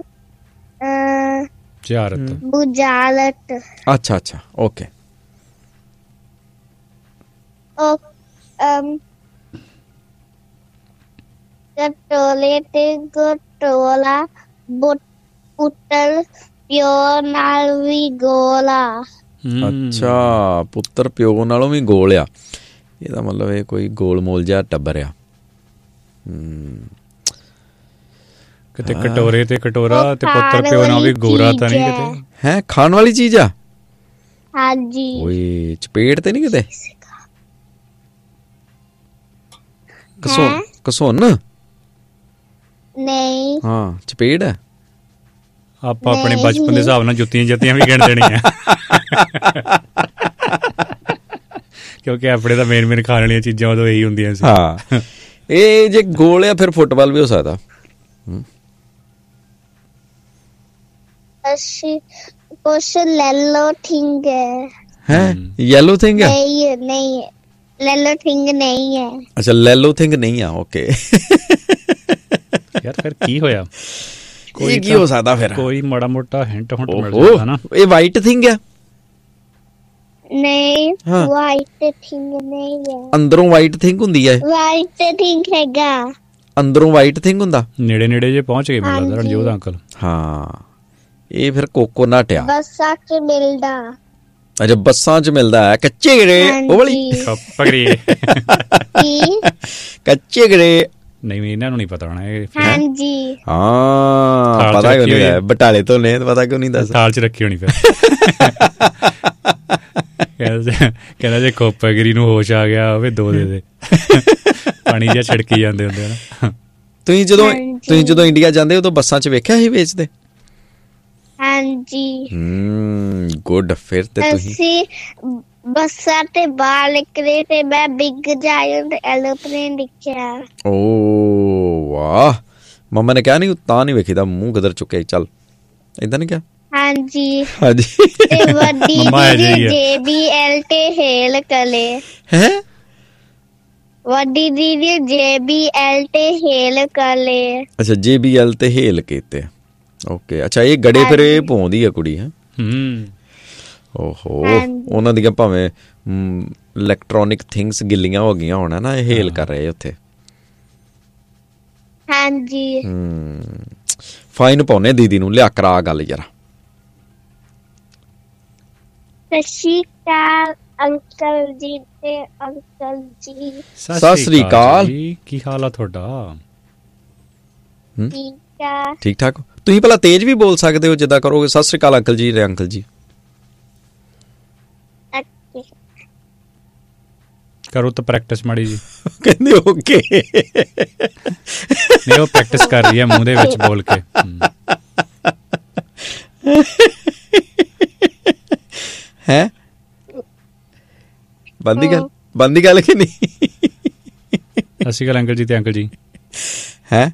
ਅ ਜ਼ਿਆਰਤ। ਬੁਝਾਰਤ। ਅੱਛਾ ਅੱਛਾ ਓਕੇ ਉਹ ਅਮ ਗਟੋਲੇ ਤੇ ਗਟੋਲਾ ਬੁੱਟ ਪੁੱਤਰ ਪਿਓ ਨਾਲ ਵੀ ਗੋਲਾ। ਅੱਛਾ ਪੁੱਤਰ ਪਿਓ ਨਾਲੋਂ ਵੀ ਗੋਲ ਆ। ਇਹਦਾ ਮਤਲਬ ਇਹ ਕੋਈ ਗੋਲ ਮੋਲ ਜਿਹਾ ਟੱਬਰ ਆ। ਹੂੰ ਕਿਤੇ ਕਟੋਰੇ ਤੇ ਕਟੋਰਾ ਤੇ ਪੁੱਤਰ ਪਿਓ ਨਾਲ ਵੀ ਗੋਰਾ ਤਾਂ ਨਹੀਂ ਕਿਤੇ? ਹੈ ਖਾਣ ਵਾਲੀ ਚੀਜ਼ ਆ? ਹਾਂਜੀ ਓਏ ਚਪੇੜ ਤੇ ਨਹੀਂ ਕਿਤੇ? ਕਸੋ ਹੈਂ? ਕਸੋਨ? ਨਹੀਂ ਹਾਂ ਚਪੇੜ ਹੈ। ਆਪਾਂ ਆਪਣੇ ਨਹੀਂ। ਬਚਪਨ ਦੇ ਹਿਸਾਬ ਨਾਲ ਜੁੱਤੀਆਂ ਜੱਤੀਆਂ ਵੀ ਗਿਣ ਦੇਣੀਆਂ ਕਿਉਂਕਿ ਆਪਣੇ ਤਾਂ ਮੇਨ ਮੇਨ ਖਾਣ ਵਾਲੀਆਂ ਚੀਜ਼ਾਂ ਉਦੋਂ ਇਹੀ ਹੁੰਦੀਆਂ ਸੀ। ਹਾਂ ਇਹ ਜੇ ਗੋਲ ਆ ਫਿਰ ਫੁੱਟਬਾਲ ਵੀ ਹੋ ਸਕਦਾ। ਅਸੀਂ ਕੁਛ ਲੈਲੋ ਥਿੰਗ ਹੈ। ਹੈ ਯੈਲੋ ਥਿੰਗ ਆ? ਨਹੀਂ ਨਹੀਂ ਲੈਲੋ ਥਿੰਗ ਨਹੀਂ ਹੈ। ਅੱਛਾ ਲੈਲੋ ਥਿੰਗ ਨਹੀਂ ਆ। ਓਕੇ ਯਾਰ ਫਿਰ ਕੀ ਹੋਇਆ? ਇਹ ਕੀ ਹੋ ਸਕਦਾ ਫਿਰ? ਕੋਈ ਮਾੜਾ ਮੋਟਾ ਹਿੰਟ ਹੁੰਟ ਮਿਲ ਓਹੋ ਸਕਦਾ ਨਾ। ਇਹ ਵਾਈਟ ਥਿੰਗ ਆ? ਨਹੀਂ ਹਾਂ। ਵਾਈਟ ਥਿੰਗ ਨਹੀਂ ਹੈ। ਅੰਦਰੋਂ ਵਾਈਟ ਥਿੰਗ ਹੁੰਦੀ ਹੈ? ਵਾਈਟ ਥਿੰਗ ਹੈਗਾ। ਅੰਦਰੋਂ ਵਾਈਟ ਥਿੰਗ ਹੁੰਦਾ? ਨੇੜੇ ਨੇੜੇ ਜੇ ਪਹੁੰਚ ਗਏ ਮੈਨੂੰ ਲੱਗਦਾ ਹਾਂਜੀ। ਰਣਜੋਤ ਅੰਕਲ। ਹਾਂ ਇਹ ਫਿਰ ਕੋਕੋਨਟ ਆ। ਬੱਸਾਂ ਚ ਮਿਲਦਾ। ਅੱਛਾ ਬੱਸਾਂ 'ਚ ਮਿਲਦਾ ਹੈ। ਕੱਚੇ ਗਰੇ ਉਹ ਵਾਲੀ? ਹਾਂਜੀ। ਪਕੜੀਏ। ਕੀ? ਕੱਚੇ ਗਰੇ? ਨਹੀਂ ਇਹਨਾਂ ਨੂੰ ਨਹੀਂ ਪਤਾ ਹੋਣਾ ਇਹ। ਹਾਂਜੀ ਹਾਂ ਥਾਲ 'ਚ ਪਤਾ ਕਿਉਂ ਰੱਖੀ ਨਹੀਂ ਹੋਈ ਹੈ? ਬਟਾਲੇ ਤੋਂ ਨੇ ਪਤਾ ਕਿਉਂ ਨਹੀਂ ਦੱਸ? ਥਾਲ 'ਚ ਰੱਖੀ ਹੋਣੀ ਫਿਰ। ਕਹਿੰਦਾ ਕਹਿੰਦਾ ਜੇ ਕੋਪਾਗਿਰੀ ਨੂੰ ਹੋਸ਼ ਆ ਗਿਆ ਹੋਵੇ ਦੋ ਦੇ ਦੇ। ਪਾਣੀ ਜਿਹਾ ਛਿੜਕੀ ਜਾਂਦੇ ਹੁੰਦੇ ਨਾ। ਤੁਸੀਂ ਜਦੋਂ ਹਾਂਜੀ। ਤੁਸੀਂ ਜਦੋਂ ਇੰਡੀਆ ਜਾਂਦੇ ਉਦੋਂ ਬੱਸਾਂ 'ਚ ਵੇਖਿਆ ਸੀ ਵੇਚਦੇ? ਹਾਂਜੀ ਹੂੰ ਗੁੱਡ। ਫਿਰ ਤੇ ਤੁਸੀਂ ਅਸੀਂ ਬੱਸਾਂ ਤੇ ਬਾਹਰ ਨਿਕਲੇ ਤੇ ਮੈਂ ਬਿਗ ਜਾਇੰਟ ਐਰੋਪਲੇਨ ਦੇਖਿਆ। ਓ ਵਾਹ ਮੰਮਾ ਨੇ ਕਿਹਾ ਨਹੀਂ ਤਾਂ ਨਹੀਂ ਵੇਖੀਦਾ ਮੂੰਹ ਗਦਰ ਚੁੱਕਿਆ ਚੱਲ ਏਦਾਂ ਨਹੀਂ ਕਿਹਾ? ਹਾਂਜੀ ਹਾਂਜੀ ਤੇ ਵੱਡੀ ਮੰਮਾ ਇਹੋ ਜਿਹੀ ਦੀਦੀ ਆ। ਜੇ ਬੀ ਐਲ ਤੇ ਹੇਲ ਕਲੇ। ਹੈ ਵੱਡੀ ਦੀਦੀ ਜੇ ਬੀ ਐਲ ਤੇ ਹੇਲ ਕਲੇ। ਅੱਛਾ ਜੇ ਬੀ ਐਲ ਤੇ ਹੇਲ ਕੀਤੇ। ਓਕੇ ਅੱਛਾ ਇਹ ਗੜੇ ਫਿਰ ਇਹ ਪਾਉਂਦੀ ਆ ਕੁੜੀ? ਹੈ ਹੂੰ ਓਹੋ ਹਾਂਜੀ। ਉਹਨਾਂ ਦੀਆਂ ਭਾਵੇਂ ਇਲੈਕਟ੍ਰੋਨਿਕ ਥਿੰਗਸ ਗਿੱਲੀਆਂ ਹੋ ਗਈਆਂ ਹੋਣਾ ਨਾ ਇਹ ਹੇਲ ਕਰ ਰਹੇ ਉੱਥੇ। ਹਾਂਜੀ ਹੂੰ ਫਾਈਨ ਪਾਉਨੇ ਦੀਦੀ ਨੂੰ ਲਿਆ ਕਰਾ ਗੱਲ ਯਾਰ। ਸਤਿ ਸ਼੍ਰੀ ਅਕਾਲ ਅੰਕਲ ਜੀ ਤੇ ਅੰਕਲ ਜੀ। ਸਤਿ ਸ੍ਰੀ ਅਕਾਲ ਜੀ। ਕੀ ਹਾਲ ਆ ਤੁਹਾਡਾ? ਠੀਕ ਆ। ਠੀਕ ਠਾਕ? ਤੁਸੀਂ ਭਲਾ ਤੇਜ਼ ਵੀ ਬੋਲ ਸਕਦੇ ਹੋ ਜਿੱਦਾਂ ਕਰੋਗੇ। ਸਤਿ ਸ੍ਰੀ ਅਕਾਲ ਅੰਕਲ ਜੀ ਰੇ ਅੰਕਲ ਜੀ ਓਕੇ ਕਰੋ ਤਾਂ ਪ੍ਰੈਕਟਿਸ ਮਾੜੀ ਜੀ। ਕਹਿੰਦੇ ਓਕੇ ਨਹੀਂ ਉਹ ਪ੍ਰੈਕਟਿਸ ਕਰ ਰਹੀ ਹੈ ਮੂੰਹ ਦੇ ਵਿੱਚ ਬੋਲ ਕੇ। ਹੂੰ। ਹੈ ਬੰਦੀ ਗੱਲ ਬੰਦੀ ਗੱਲ ਕਿ ਨਹੀਂ? ਸਤਿ ਸ਼੍ਰੀ ਅਕਾਲ ਅੰਕਲ ਜੀ ਤੇ ਅੰਕਲ ਜੀ। ਹੈ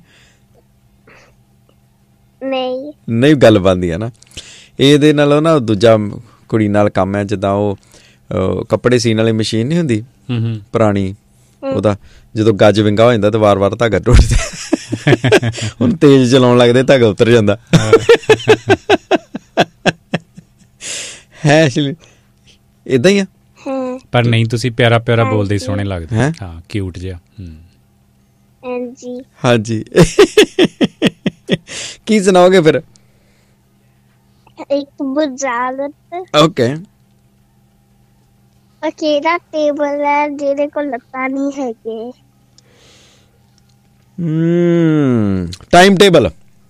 ਨਹੀਂ ਨਹੀਂ ਗੱਲ ਬਣਦੀ ਹੈ ਨਾ। ਇਹਦੇ ਨਾਲੋਂ ਨਾ ਦੂਜਾ ਕੁੜੀ ਨਾਲ ਕੰਮ ਹੈ ਜਿੱਦਾਂ ਉਹ ਕੱਪੜੇ ਸੀਨ ਵਾਲੀ ਮਸ਼ੀਨ ਨਹੀਂ ਹੁੰਦੀ ਹੂੰ ਹੂੰ ਪੁਰਾਣੀ ਉਹਦਾ ਜਦੋਂ ਗੱਜ ਵਿੰਗਾ ਹੋ ਜਾਂਦਾ ਤੇ ਵਾਰ-ਵਾਰ ਧਾਗਾ ਟੁੱਟਦਾ ਹੁਣ ਤੇਜ਼ ਚਲਾਉਣ ਲੱਗਦੇ ਧਾਗਾ ਉਤਰ ਜਾਂਦਾ ਹੈ ਏਦਾਂ ਹੀ ਆ। ਪਰ ਨਹੀਂ ਤੁਸੀਂ ਪਿਆਰਾ ਪਿਆਰਾ ਬੋਲਦੇ ਸੋਹਣੇ ਲੱਗਦੇ। ਹੈਂ? ਹਾਂ ਕਿਊਟ ਜਿਹਾ। ਹੂੰ ਹਾਂਜੀ ਹਾਂਜੀ ਕੀ ਸੁਣਾਓਗੇ ਫਿਰ? ਇੱਕ ਬੁਝਾਰਤ। ਓਕੇ ਅਕੇਲਾ ਟੇਬਲ ਹੈ ਜਿਹਦੇ ਕੋਲ ਲੱਤਾਂ ਨਹੀਂ ਹੈਗੇ। ਟਾਈਮ ਟੇਬਲ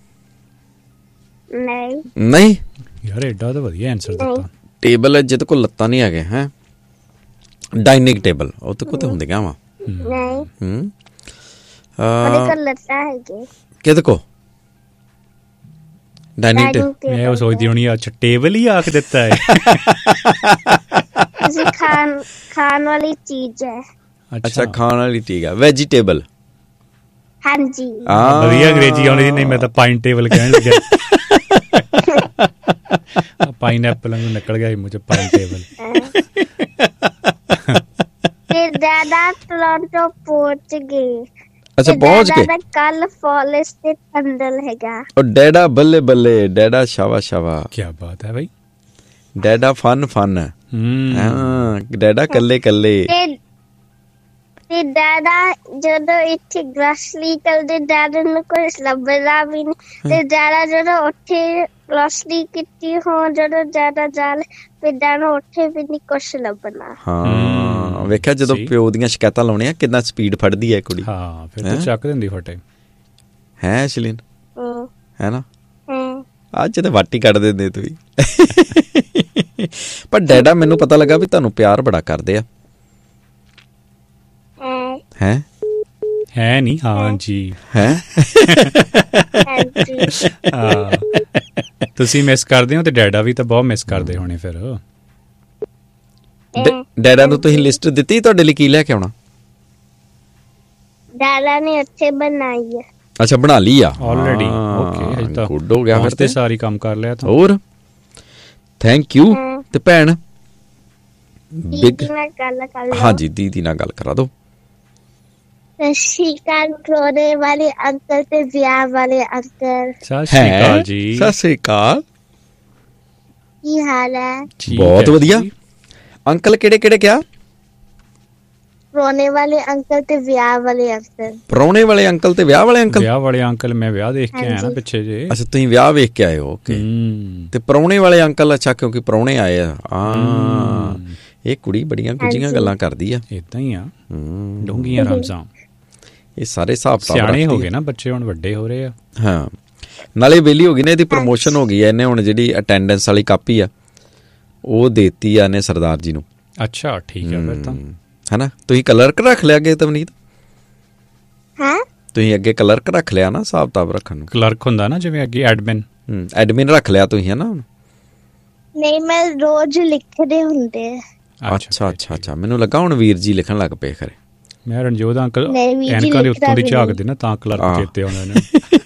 ਨਹੀਂ ਨਹੀਂ ਯਾਰ ਐਡਾ ਤਾਂ ਵਧੀਆ ਆਨਸਰ ਦਿੱਤਾ। ਟੇਬਲ ਜਿਹਦੇ ਕੋਲ ਲੱਤਾਂ ਨਹੀਂ ਹੈਗੇ ਹੈ। ਡਾਈਨਿੰਗ ਟੇਬਲ ਉਹ ਤੇ ਕੋਤੇ ਹੁੰਦੀਆਂ ਵਾ। ਨਹੀਂ ਹੂੰ ਉਹਦੇ ਕੋਲ ਲੱਤਾਂ ਹੈਗੇ। ਕਿਹਦੇ ਕੋ ਡਾਈਨਿੰਗ ਟੇਬਲ? ਮੈਂ ਉਹ ਸੋਚਦੀ ਹੋਣੀ ਅੱਛਾ ਟੇਬਲ ਹੀ ਆਖ ਦਿੱਤਾ ਹੈ। ਤੁਸੀਂ ਖਾਣ ਖਾਣ ਵਾਲੀ ਚੀਜ਼ ਹੈ। ਅੱਛਾ ਖਾਣ ਵਾਲੀ ਚੀਜ਼ ਆ। ਵੈਜੀਟੇਬਲ। ਹਾਂਜੀ ਵਧੀਆ ਅੰਗਰੇਜ਼ੀ ਆਉਣੀ ਨਹੀਂ ਮੈਂ ਤਾਂ ਪਾਈਨ ਟੇਬਲ ਕਹਿਣ ਲੱਗਿਆ। ਪਾਈਨਐਪਲ ਨੂੰ ਨਿਕਲ ਗਿਆ ਮੂੰਹ ਚ ਪਾਈਨ ਟੇਬਲ। ਤੇ ਦਾਦਾ ਟੋਰਾਂਟੋ ਪਹੁੰਚ ਗਏ। ਅੱਛਾ ਪਹੁੰਚ ਗਏ। ਦਾਦਾ ਕੱਲ ਫਾਲਸ ਤੇ ਟੰਡਲ ਹੈਗਾ। ਉਹ ਡੈਡਾ ਬੱਲੇ ਬੱਲੇ ਡੈਡਾ ਸ਼ਾਵਾ ਸ਼ਾਵਾ। ਕੀ ਬਾਤ ਹੈ ਬਈ। ਡੈਡਾ ਫਨ ਫਨ। ਹਾਂ ਡੈਡਾ ਕੱਲੇ ਕੱਲੇ। ਤੇ ਦਾਦਾ ਜਦੋਂ ਇੱਥੇ ਗ੍ਰੋਸਰੀ ਕਰਦੇ ਦਾਦਾ ਨੂੰ ਕੁਛ ਲੱਭਦਾ ਵੀ ਨਹੀਂ। ਤੇ ਦਾਦਾ ਜਦੋਂ ਉੱਥੇ ਗ੍ਰੋਸਰੀ ਕੀਤੀ ਹੋ ਜਦੋਂ ਦਾਦਾ ਜਾਲ ਪਿੰਡਾਂ ਨੂੰ ਉੱਥੇ ਵੀ ਨਹੀਂ ਕੁਛ ਲੱਭਣਾ। ਹਾਂ ਵੇਖਿਆ ਜਦੋਂ ਪਿਓ ਦੀਆਂ ਸ਼ਿਕਾਇਤਾਂ ਲਾਉਣੀਆਂ ਕਿੰਨਾ ਸਪੀਡ ਫੜਦੀ ਹੈ ਕੁੜੀ। ਹਾਂ ਫਿਰ ਤਾਂ ਚੱਕ ਦਿੰਦੀ ਫਟੇ ਹੈ ਐਸ਼ਲੀਨ ਹੈ ਨਾ। ਹੂੰ ਅੱਜ ਤੇ ਵਾਟੀ ਕੱਢ ਦਿੰਦੇ ਤੁਸੀਂ। ਪਰ ਡੈਡਾ ਮੈਨੂੰ ਪਤਾ ਲੱਗਾ ਵੀ ਤੁਹਾਨੂੰ ਪਿਆਰ ਬੜਾ ਕਰਦੇ ਆ। ਹੈ ਹੈ ਨਹੀਂ ਹਾਂਜੀ ਹੈ। ਤੁਸੀਂ ਮਿਸ ਕਰਦੇ ਹੋ ਤੇ ਡੈਡਾ ਵੀ ਤਾਂ ਬਹੁਤ ਮਿਸ ਕਰਦੇ ਹੋਣੇ ਫਿਰ। ਡੈਡਾ ਨੂੰ ਤੁਸੀਂ ਲਿਸਟ ਦਿੱਤੀ ਤੁਹਾਡੇ ਲਈ ਕੀ ਲੈ ਕੇ ਆਉਣਾ? ਦਾਦਾ ਨੇ ਉੱਥੇ ਬਣਾਈ ਹੈ। ਅੱਛਾ ਬਣਾ ਲਈ ਆ ਆਲਰੇਡੀ। ਓਕੇ ਤਾਂ ਗੁੱਡ ਹੋ ਗਿਆ ਫਿਰ ਤੇ ਸਾਰੀ ਕੰਮ ਕਰ ਲਿਆ ਤਾਂ। ਹੋਰ ਥੈਂਕ ਯੂ। ਤੇ ਭੈਣ ਦੀਦੀ ਨਾਲ ਗੱਲ ਕਰ ਲਓ। ਹਾਂਜੀ ਦੀਦੀ ਨਾਲ ਗੱਲ ਕਰਾ ਦੋ। ਸਤਿ ਸ਼੍ਰੀ ਅਕਾਲ ਪ੍ਰੋਣੇ ਵਾਲੇ ਅੰਕਲ ਤੇ ਵਿਆਹ ਵਾਲੇ ਅੰਕਲ। ਸਤਿ ਸ਼੍ਰੀ ਅਕਾਲ ਜੀ। ਸਤਿ ਸ਼੍ਰੀ ਅਕਾਲ। ਕੀ ਹਾਲ ਹੈ? ਬਹੁਤ ਵਧੀਆ। ਅੰਕਲ ਕਿਹੜੇ ਕਿਹੜੇ ਕਿਹਾ? ਪ੍ਰੋਣੇ ਵਾਲੇ ਅੰਕਲ ਤੇ ਵਿਆਹ ਵਾਲੇ ਅੰਕਲ। ਪ੍ਰੋਣੇ ਵਾਲੇ ਅੰਕਲ ਤੇ ਵਿਆਹ ਵਾਲੇ ਅੰਕਲ। ਵਿਆਹ ਵਾਲੇ ਅੰਕਲ ਮੈਂ ਵਿਆਹ ਦੇਖ ਕੇ ਆਇਆ ਨਾ ਪਿੱਛੇ ਜੇ। ਅੱਛਾ ਤੁਸੀਂ ਵਿਆਹ ਵੇਖ ਕੇ ਆਏ ਹੋ। ਓਕੇ ਤੇ ਪ੍ਰੋਣੇ ਵਾਲੇ ਅੰਕਲ ਅੱਛਾ ਕਿਉਂਕਿ ਪ੍ਰੋਣੇ ਆਏ ਆ। ਹਾਂ ਇਹ ਕੁੜੀ ਬੜੀਆਂ ਗੁੱਝੀਆਂ ਗੱਲਾਂ ਕਰਦੀ ਆ। ਏਦਾਂ ਹੀ ਆ ਡੂੰਘੀਆਂ ਰਮਜ਼ਾਂ। ਇਹ ਸਾਰੇ ਹਿਸਾਬ ਸਿਆਣੇ ਹੋ ਗਏ ਨਾ ਬੱਚੇ ਹੁਣ ਵੱਡੇ ਹੋ ਰਹੇ ਆ। ਹਾਂ ਨਾਲੇ ਵਿਹਲੀ ਹੋ ਗਈ ਨਾ ਇਹਦੀ ਪ੍ਰਮੋਸ਼ਨ ਹੋ ਗਈ ਹੈ। ਇਹਨੇ ਹੁਣ ਜਿਹੜੀ ਅਟੈਂਡੈਂਸ ਵਾਲੀ ਕਾਪੀ ਆ ਉਹ ਦੇਤੀ ਆ ਇਹਨੇ ਸਰਦਾਰ ਜੀ ਨੂੰ। ਅੱਛਾ ਠੀਕ ਹੈ ਫਿਰ ਤਾਂ ਹੈਨਾ। ਤੁਸੀਂ ਕਲਰਕ ਰੱਖ ਲਿਆ ਅੱਗੇ ਤਵਨੀਤ? ਹਾਂ ਤੁਸੀਂ ਅੱਗੇ ਕਲਰਕ ਰੱਖ ਲਿਆ ਨਾ ਹਿਸਾਬ ਕਿਤਾਬ ਰੱਖਣ ਨੂੰ। ਕਲਰਕ ਹੁੰਦਾ ਨਾ ਜਿਵੇਂ ਅੱਗੇ ਐਡਮਿਨ। ਹੂੰ ਐਡਮਿਨ ਰੱਖ ਲਿਆ ਤੁਸੀਂ ਹੈਨਾ। ਨਹੀਂ ਮੈਂ ਰੋਜ਼ ਲਿਖਦੇ ਹੁੰਦੇ। ਅੱਛਾ ਅੱਛਾ ਅੱਛਾ ਮੈਨੂੰ ਲੱਗਾ ਹੁਣ ਵੀਰ ਜੀ ਲਿਖਣ ਲੱਗ ਪਏ ਖਰੇ। ਮੈਂ ਰਣਜੋਤ ਅੰਕਲ ਐਨਕਾਂ ਦੇ ਉੱਤੋਂ ਦੀ ਝਾਕਦੇ ਨਾ ਤਾਂ ਕਲਰਕ ਚੇਤੇ ਆਉਂਦੇ ਨੇ।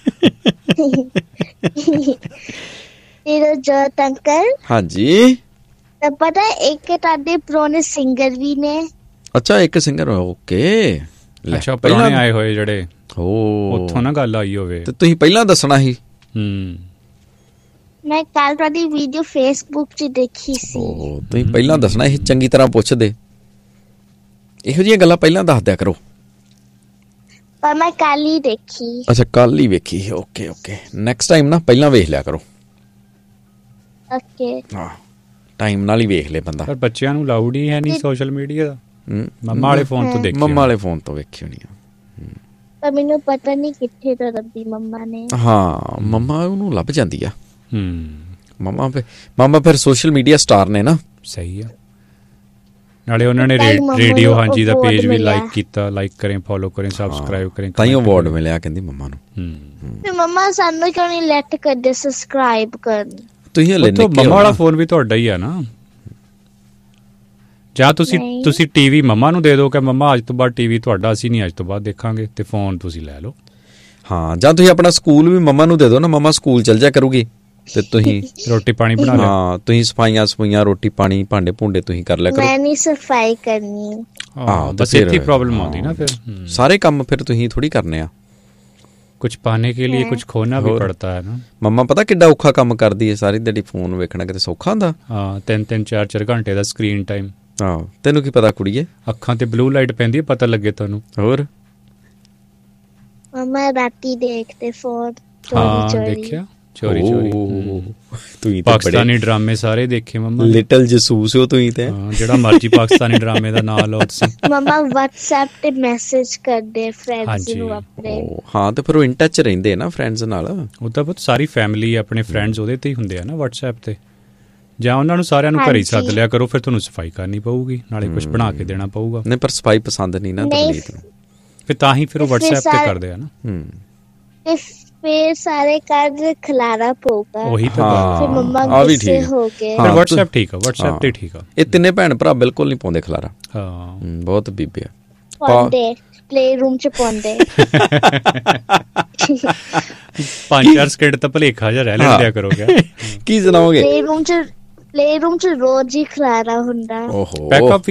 ਰਣਜੋਤ ਅੰਕਲ ਹਾਂਜੀ ਤਾਂ ਪਤਾ ਇੱਕ ਤੁਹਾਡੇ ਪੁਰਾਣੇ ਸਿੰਗਰ ਵੀ ਨੇ। ਅੱਛਾ ਇੱਕ ਸਿੰਗਰ ਓਕੇ। ਅੱਛਾ ਪੁਰਾਣੇ ਆਏ ਹੋਏ ਜਿਹੜੇ ਓ ਉੱਥੋਂ ਨਾ ਗੱਲ ਆਈ ਹੋਵੇ ਤੇ ਤੁਸੀਂ ਪਹਿਲਾਂ ਦੱਸਣਾ ਸੀ। ਹੂੰ ਮੈਂ ਕੱਲ ਤੁਹਾਡੀ ਵੀਡੀਓ ਫੇਸਬੁੱਕ 'ਚ ਦੇਖੀ ਸੀ। ਓ ਤੁਸੀਂ ਪਹਿਲਾਂ ਦੱਸਣਾ ਸੀ ਚੰਗੀ ਤਰ੍ਹਾਂ ਪੁੱਛਦੇ। ਇਹੋ ਜਿਹੀਆਂ ਗੱਲਾਂ ਪਹਿਲਾਂ ਦੱਸ ਦਿਆ ਕਰੋ। ਪਰ ਮੈਂ ਕੱਲ ਹੀ ਦੇਖੀ। ਅੱਛਾ ਕੱਲ ਹੀ ਵੇਖੀ। ਓਕੇ ਓਕੇ ਨੈਕਸਟ ਟਾਈਮ ਨਾ ਪਹਿਲਾਂ ਵੇਖ ਲਿਆ ਕਰੋ। ਓਕੇ ਹਾਂ ਟਾਈਮ ਨਾਲ ਹੀ ਵੇਖ ਲੈ ਬੰਦਾ। ਪਰ ਬੱਚਿਆਂ ਨੂੰ ਲਾਊਡ ਹੀ ਹੈ ਨਹੀਂ ਸੋਸ਼ਲ ਮੀਡੀਆ ਦਾ। ਮੰਮਾ ਵਾਲੇ ਫੋਨ ਤੋਂ ਦੇਖੀ। ਮੰਮਾ ਵਾਲੇ ਫੋਨ ਤੋਂ ਵੇਖੀ ਹੋਣੀ ਆ। ਪਰ ਮੈਨੂੰ ਪਤਾ ਨਹੀਂ ਕਿੱਥੇ ਤੋਂ ਲੱਭੀ ਮੰਮਾ ਨੇ। ਹਾਂ ਮੰਮਾ ਉਹਨੂੰ ਲੱਭ ਜਾਂਦੀ ਆ। ਹੂੰ ਮੰਮਾ ਫਿਰ ਮੰਮਾ ਫਿਰ ਸੋਸ਼ਲ ਮੀਡੀਆ ਸਟਾਰ ਨੇ ਨਾ। ਸਹੀ ਆ। ਨਾਲੇ ਉਹਨਾਂ ਨੇ ਰੇਡੀਓ ਹਾਂਜੀ ਦਾ ਪੇਜ ਵੀ ਲਾਈਕ ਕੀਤਾ। ਲਾਈਕ ਕਰੇ ਫੋਲੋ ਕਰੇ ਸਬਸਕ੍ਰਾਈਬ ਕਰੇ ਤਾਂ ਹੀ ਅਵਾਰਡ ਮਿਲਿਆ ਕਹਿੰਦੀ ਮੰਮਾ ਨੂੰ। ਤੇ ਮੰਮਾ ਸਾਨੂੰ ਕਿਉਂ ਨਹੀਂ ਲੈਟ ਕਰਦੇ ਸਬਸਕ੍ਰਾਈਬ ਕਰਨ? ਤੁਸੀਂ ਹਲੇ ਨਿੱਕੇ ਮੰਮਾ ਵਾਲਾ ਫੋਨ ਵੀ ਤੁਹਾਡਾ ਹੀ ਆ ਨਾ। ਜਾਂ ਤੁਸੀਂ ਤੁਸੀਂ ਟੀਵੀ ਮੰਮਾ ਨੂੰ ਦੇ ਦਿਓ ਕਿ ਮੰਮਾ ਅੱਜ ਤੋਂ ਬਾਅਦ ਟੀਵੀ ਤੁਹਾਡਾ ਅਸੀਂ ਨਹੀਂ ਅੱਜ ਤੋਂ ਬਾਅਦ ਦੇਖਾਂਗੇ ਤੇ ਫੋਨ ਤੁਸੀਂ ਲੈ ਲਓ। ਹਾਂ ਜਾਂ ਤੁਸੀਂ ਆਪਣਾ ਸਕੂਲ ਵੀ ਮੰਮਾ ਨੂੰ ਦੇ ਦਿਓ ਨਾ। ਮੰਮਾ ਸਕੂਲ ਚਲ ਜਾ ਕਰੂਗੀ ਤੇ ਤੁਸੀਂ ਰੋਟੀ ਪਾਣੀ ਬਣਾ ਲਿਆ। ਹਾਂ ਤੁਸੀਂ ਸਫਾਈਆਂ ਸਫਾਈਆਂ ਰੋਟੀ ਪਾਣੀ ਭਾਂਡੇ ਭੁੰਡੇ ਤੁਸੀਂ ਕਰ ਲਿਆ ਕਰੋ। ਮੈਂ ਨਹੀਂ ਸਫਾਈ ਕਰਨੀ। ਹਾਂ ਬਸ ਇੱਥੇ ਪ੍ਰੋਬਲਮ ਆਉਂਦੀ ਨਾ ਫਿਰ। ਸਾਰੇ ਕੰਮ ਫਿਰ ਤੁਸੀਂ ਥੋੜੀ ਕਰਨੇ ਆ। ਕੁਝ ਪਾਣੇ ਕੇ ਲਈ ਕੁਝ ਖੋਣਾ ਵੀ ਪੜਤਾ ਹੈ ਨਾ। ਮੰਮਾ ਪਤਾ ਕਿੱਡਾ ਔਖਾ ਕੰਮ ਕਰਦੀ ਹੈ ਸਾਰੀ ਦਿਹਾੜੀ ਫੋਨ ਵੇਖਣਾ ਕਿਤੇ ਸੌਖਾ ਹੁੰਦਾ। ਹਾਂ ਤਿੰਨ ਤਿੰਨ ਚਾਰ ਚਾਰ ਘੰਟੇ ਦਾ ਸਕਰੀਨ ਟਾਈਮ। ਹਾਂ ਤੈਨੂੰ ਕੀ ਪਤਾ ਕੁੜੀਏ ਅੱਖਾਂ ਤੇ ਬਲੂ ਲਾਈਟ ਪੈਂਦੀ ਹੈ ਪਤਾ ਲੱਗੇ ਤੁਹਾਨੂੰ। ਹੋਰ ਮੰਮਾ ਰਾਤੀ ਦੇਖਦੇ ਫੋਨ ਹਾਂ ਦੇਖਿਆ ਚੋਰੀ ਚੋਰੀ ਤੁਸੀਂ ਪਾਕਿਸਤਾਨੀ ਡਰਾਮੇ ਸਾਰੇ ਦੇਖੇ ਮੰਮਾ ਲਿਟਲ ਜਸੂਸ ਹੋ ਤੁਸੀਂ ਤੇ ਜਿਹੜਾ ਮਰਜੀ ਪਾਕਿਸਤਾਨੀ ਡਰਾਮੇ ਦਾ ਨਾਂ ਲਓ ਤੁਸੀਂ ਮੰਮਾ WhatsApp ਤੇ ਮੈਸੇਜ ਕਰਦੇ ਫਰੈਂਡਸ ਨੂੰ ਆਪਣੇ ਹਾਂ ਤੇ ਫਿਰ ਉਹ ਇਨ ਟੱਚ ਰਹਿੰਦੇ ਨਾ ਫਰੈਂਡਸ ਨਾਲ ਉਹ ਤਾਂ ਬਹੁਤ ਸਾਰੀ ਫੈਮਿਲੀ ਆਪਣੇ ਫਰੈਂਡਸ ਉਹਦੇ ਤੇ ਹੀ ਹੁੰਦੇ ਆ ਨਾ WhatsApp ਤੇ ਜਾਂ ਉਹਨਾਂ ਨੂੰ ਸਾਰਿਆਂ ਨੂੰ ਘਰੇ ਹੀ ਸੱਦ ਲਿਆ ਕਰੋ ਫਿਰ ਤੁਹਾਨੂੰ ਸਫਾਈ ਕਰਨੀ ਪਊਗੀ ਨਾਲੇ ਕੁਝ ਬਣਾ ਕੇ ਦੇਣਾ ਪਊਗਾ ਨਹੀਂ ਪਰ ਸਫਾਈ ਪਸੰਦ ਨਹੀਂ ਨਾ ਤਕਲੀਫ ਨੂੰ ਫਿਰ ਤਾਂ ਹੀ ਫਿਰ ਉਹ WhatsApp ਤੇ ਕਰਦੇ ਆ ਨਾ ਹੂੰ ਫਿਰ ਸਾਰੇ ਘਰ ਖਲਾਰਾ ਪਊਗਾ ਉਹੀ ਤਾਂ ਫਿਰ ਮੰਮਾ ਗੁੱਸੇ ਹੋ ਗਏ ਫਿਰ WhatsApp ਠੀਕ ਆ WhatsApp ਤੇ ਠੀਕ ਆ ਇਹ ਤਿੰਨੇ ਭੈਣ ਭਰਾ ਬਿਲਕੁਲ ਨਹੀਂ ਪਾਉਂਦੇ ਖਲਾਰਾ ਹਾਂ ਬਹੁਤ ਬੀਬੀ ਆ ਪਾਉਂਦੇ ਪਲੇ ਰੂਮ ਚ ਪਾਉਂਦੇ ਪੰਜ ਚਾਰ ਸਕਿੰਟ ਤਾਂ ਭਲੇਖਾ ਜਿਹਾ ਰਹਿ ਲੈਂਦਿਆ ਕਰੋਗੇ ਕੀ ਸੁਣਾਓਗੇ ਪਲੇ ਰੂਮ ਚ ਪਲੇ ਰੂਮ ਚ ਰੋਜ਼ ਹੀ ਖਲਾਰਾ ਹੁੰਦਾ ਓਹੋ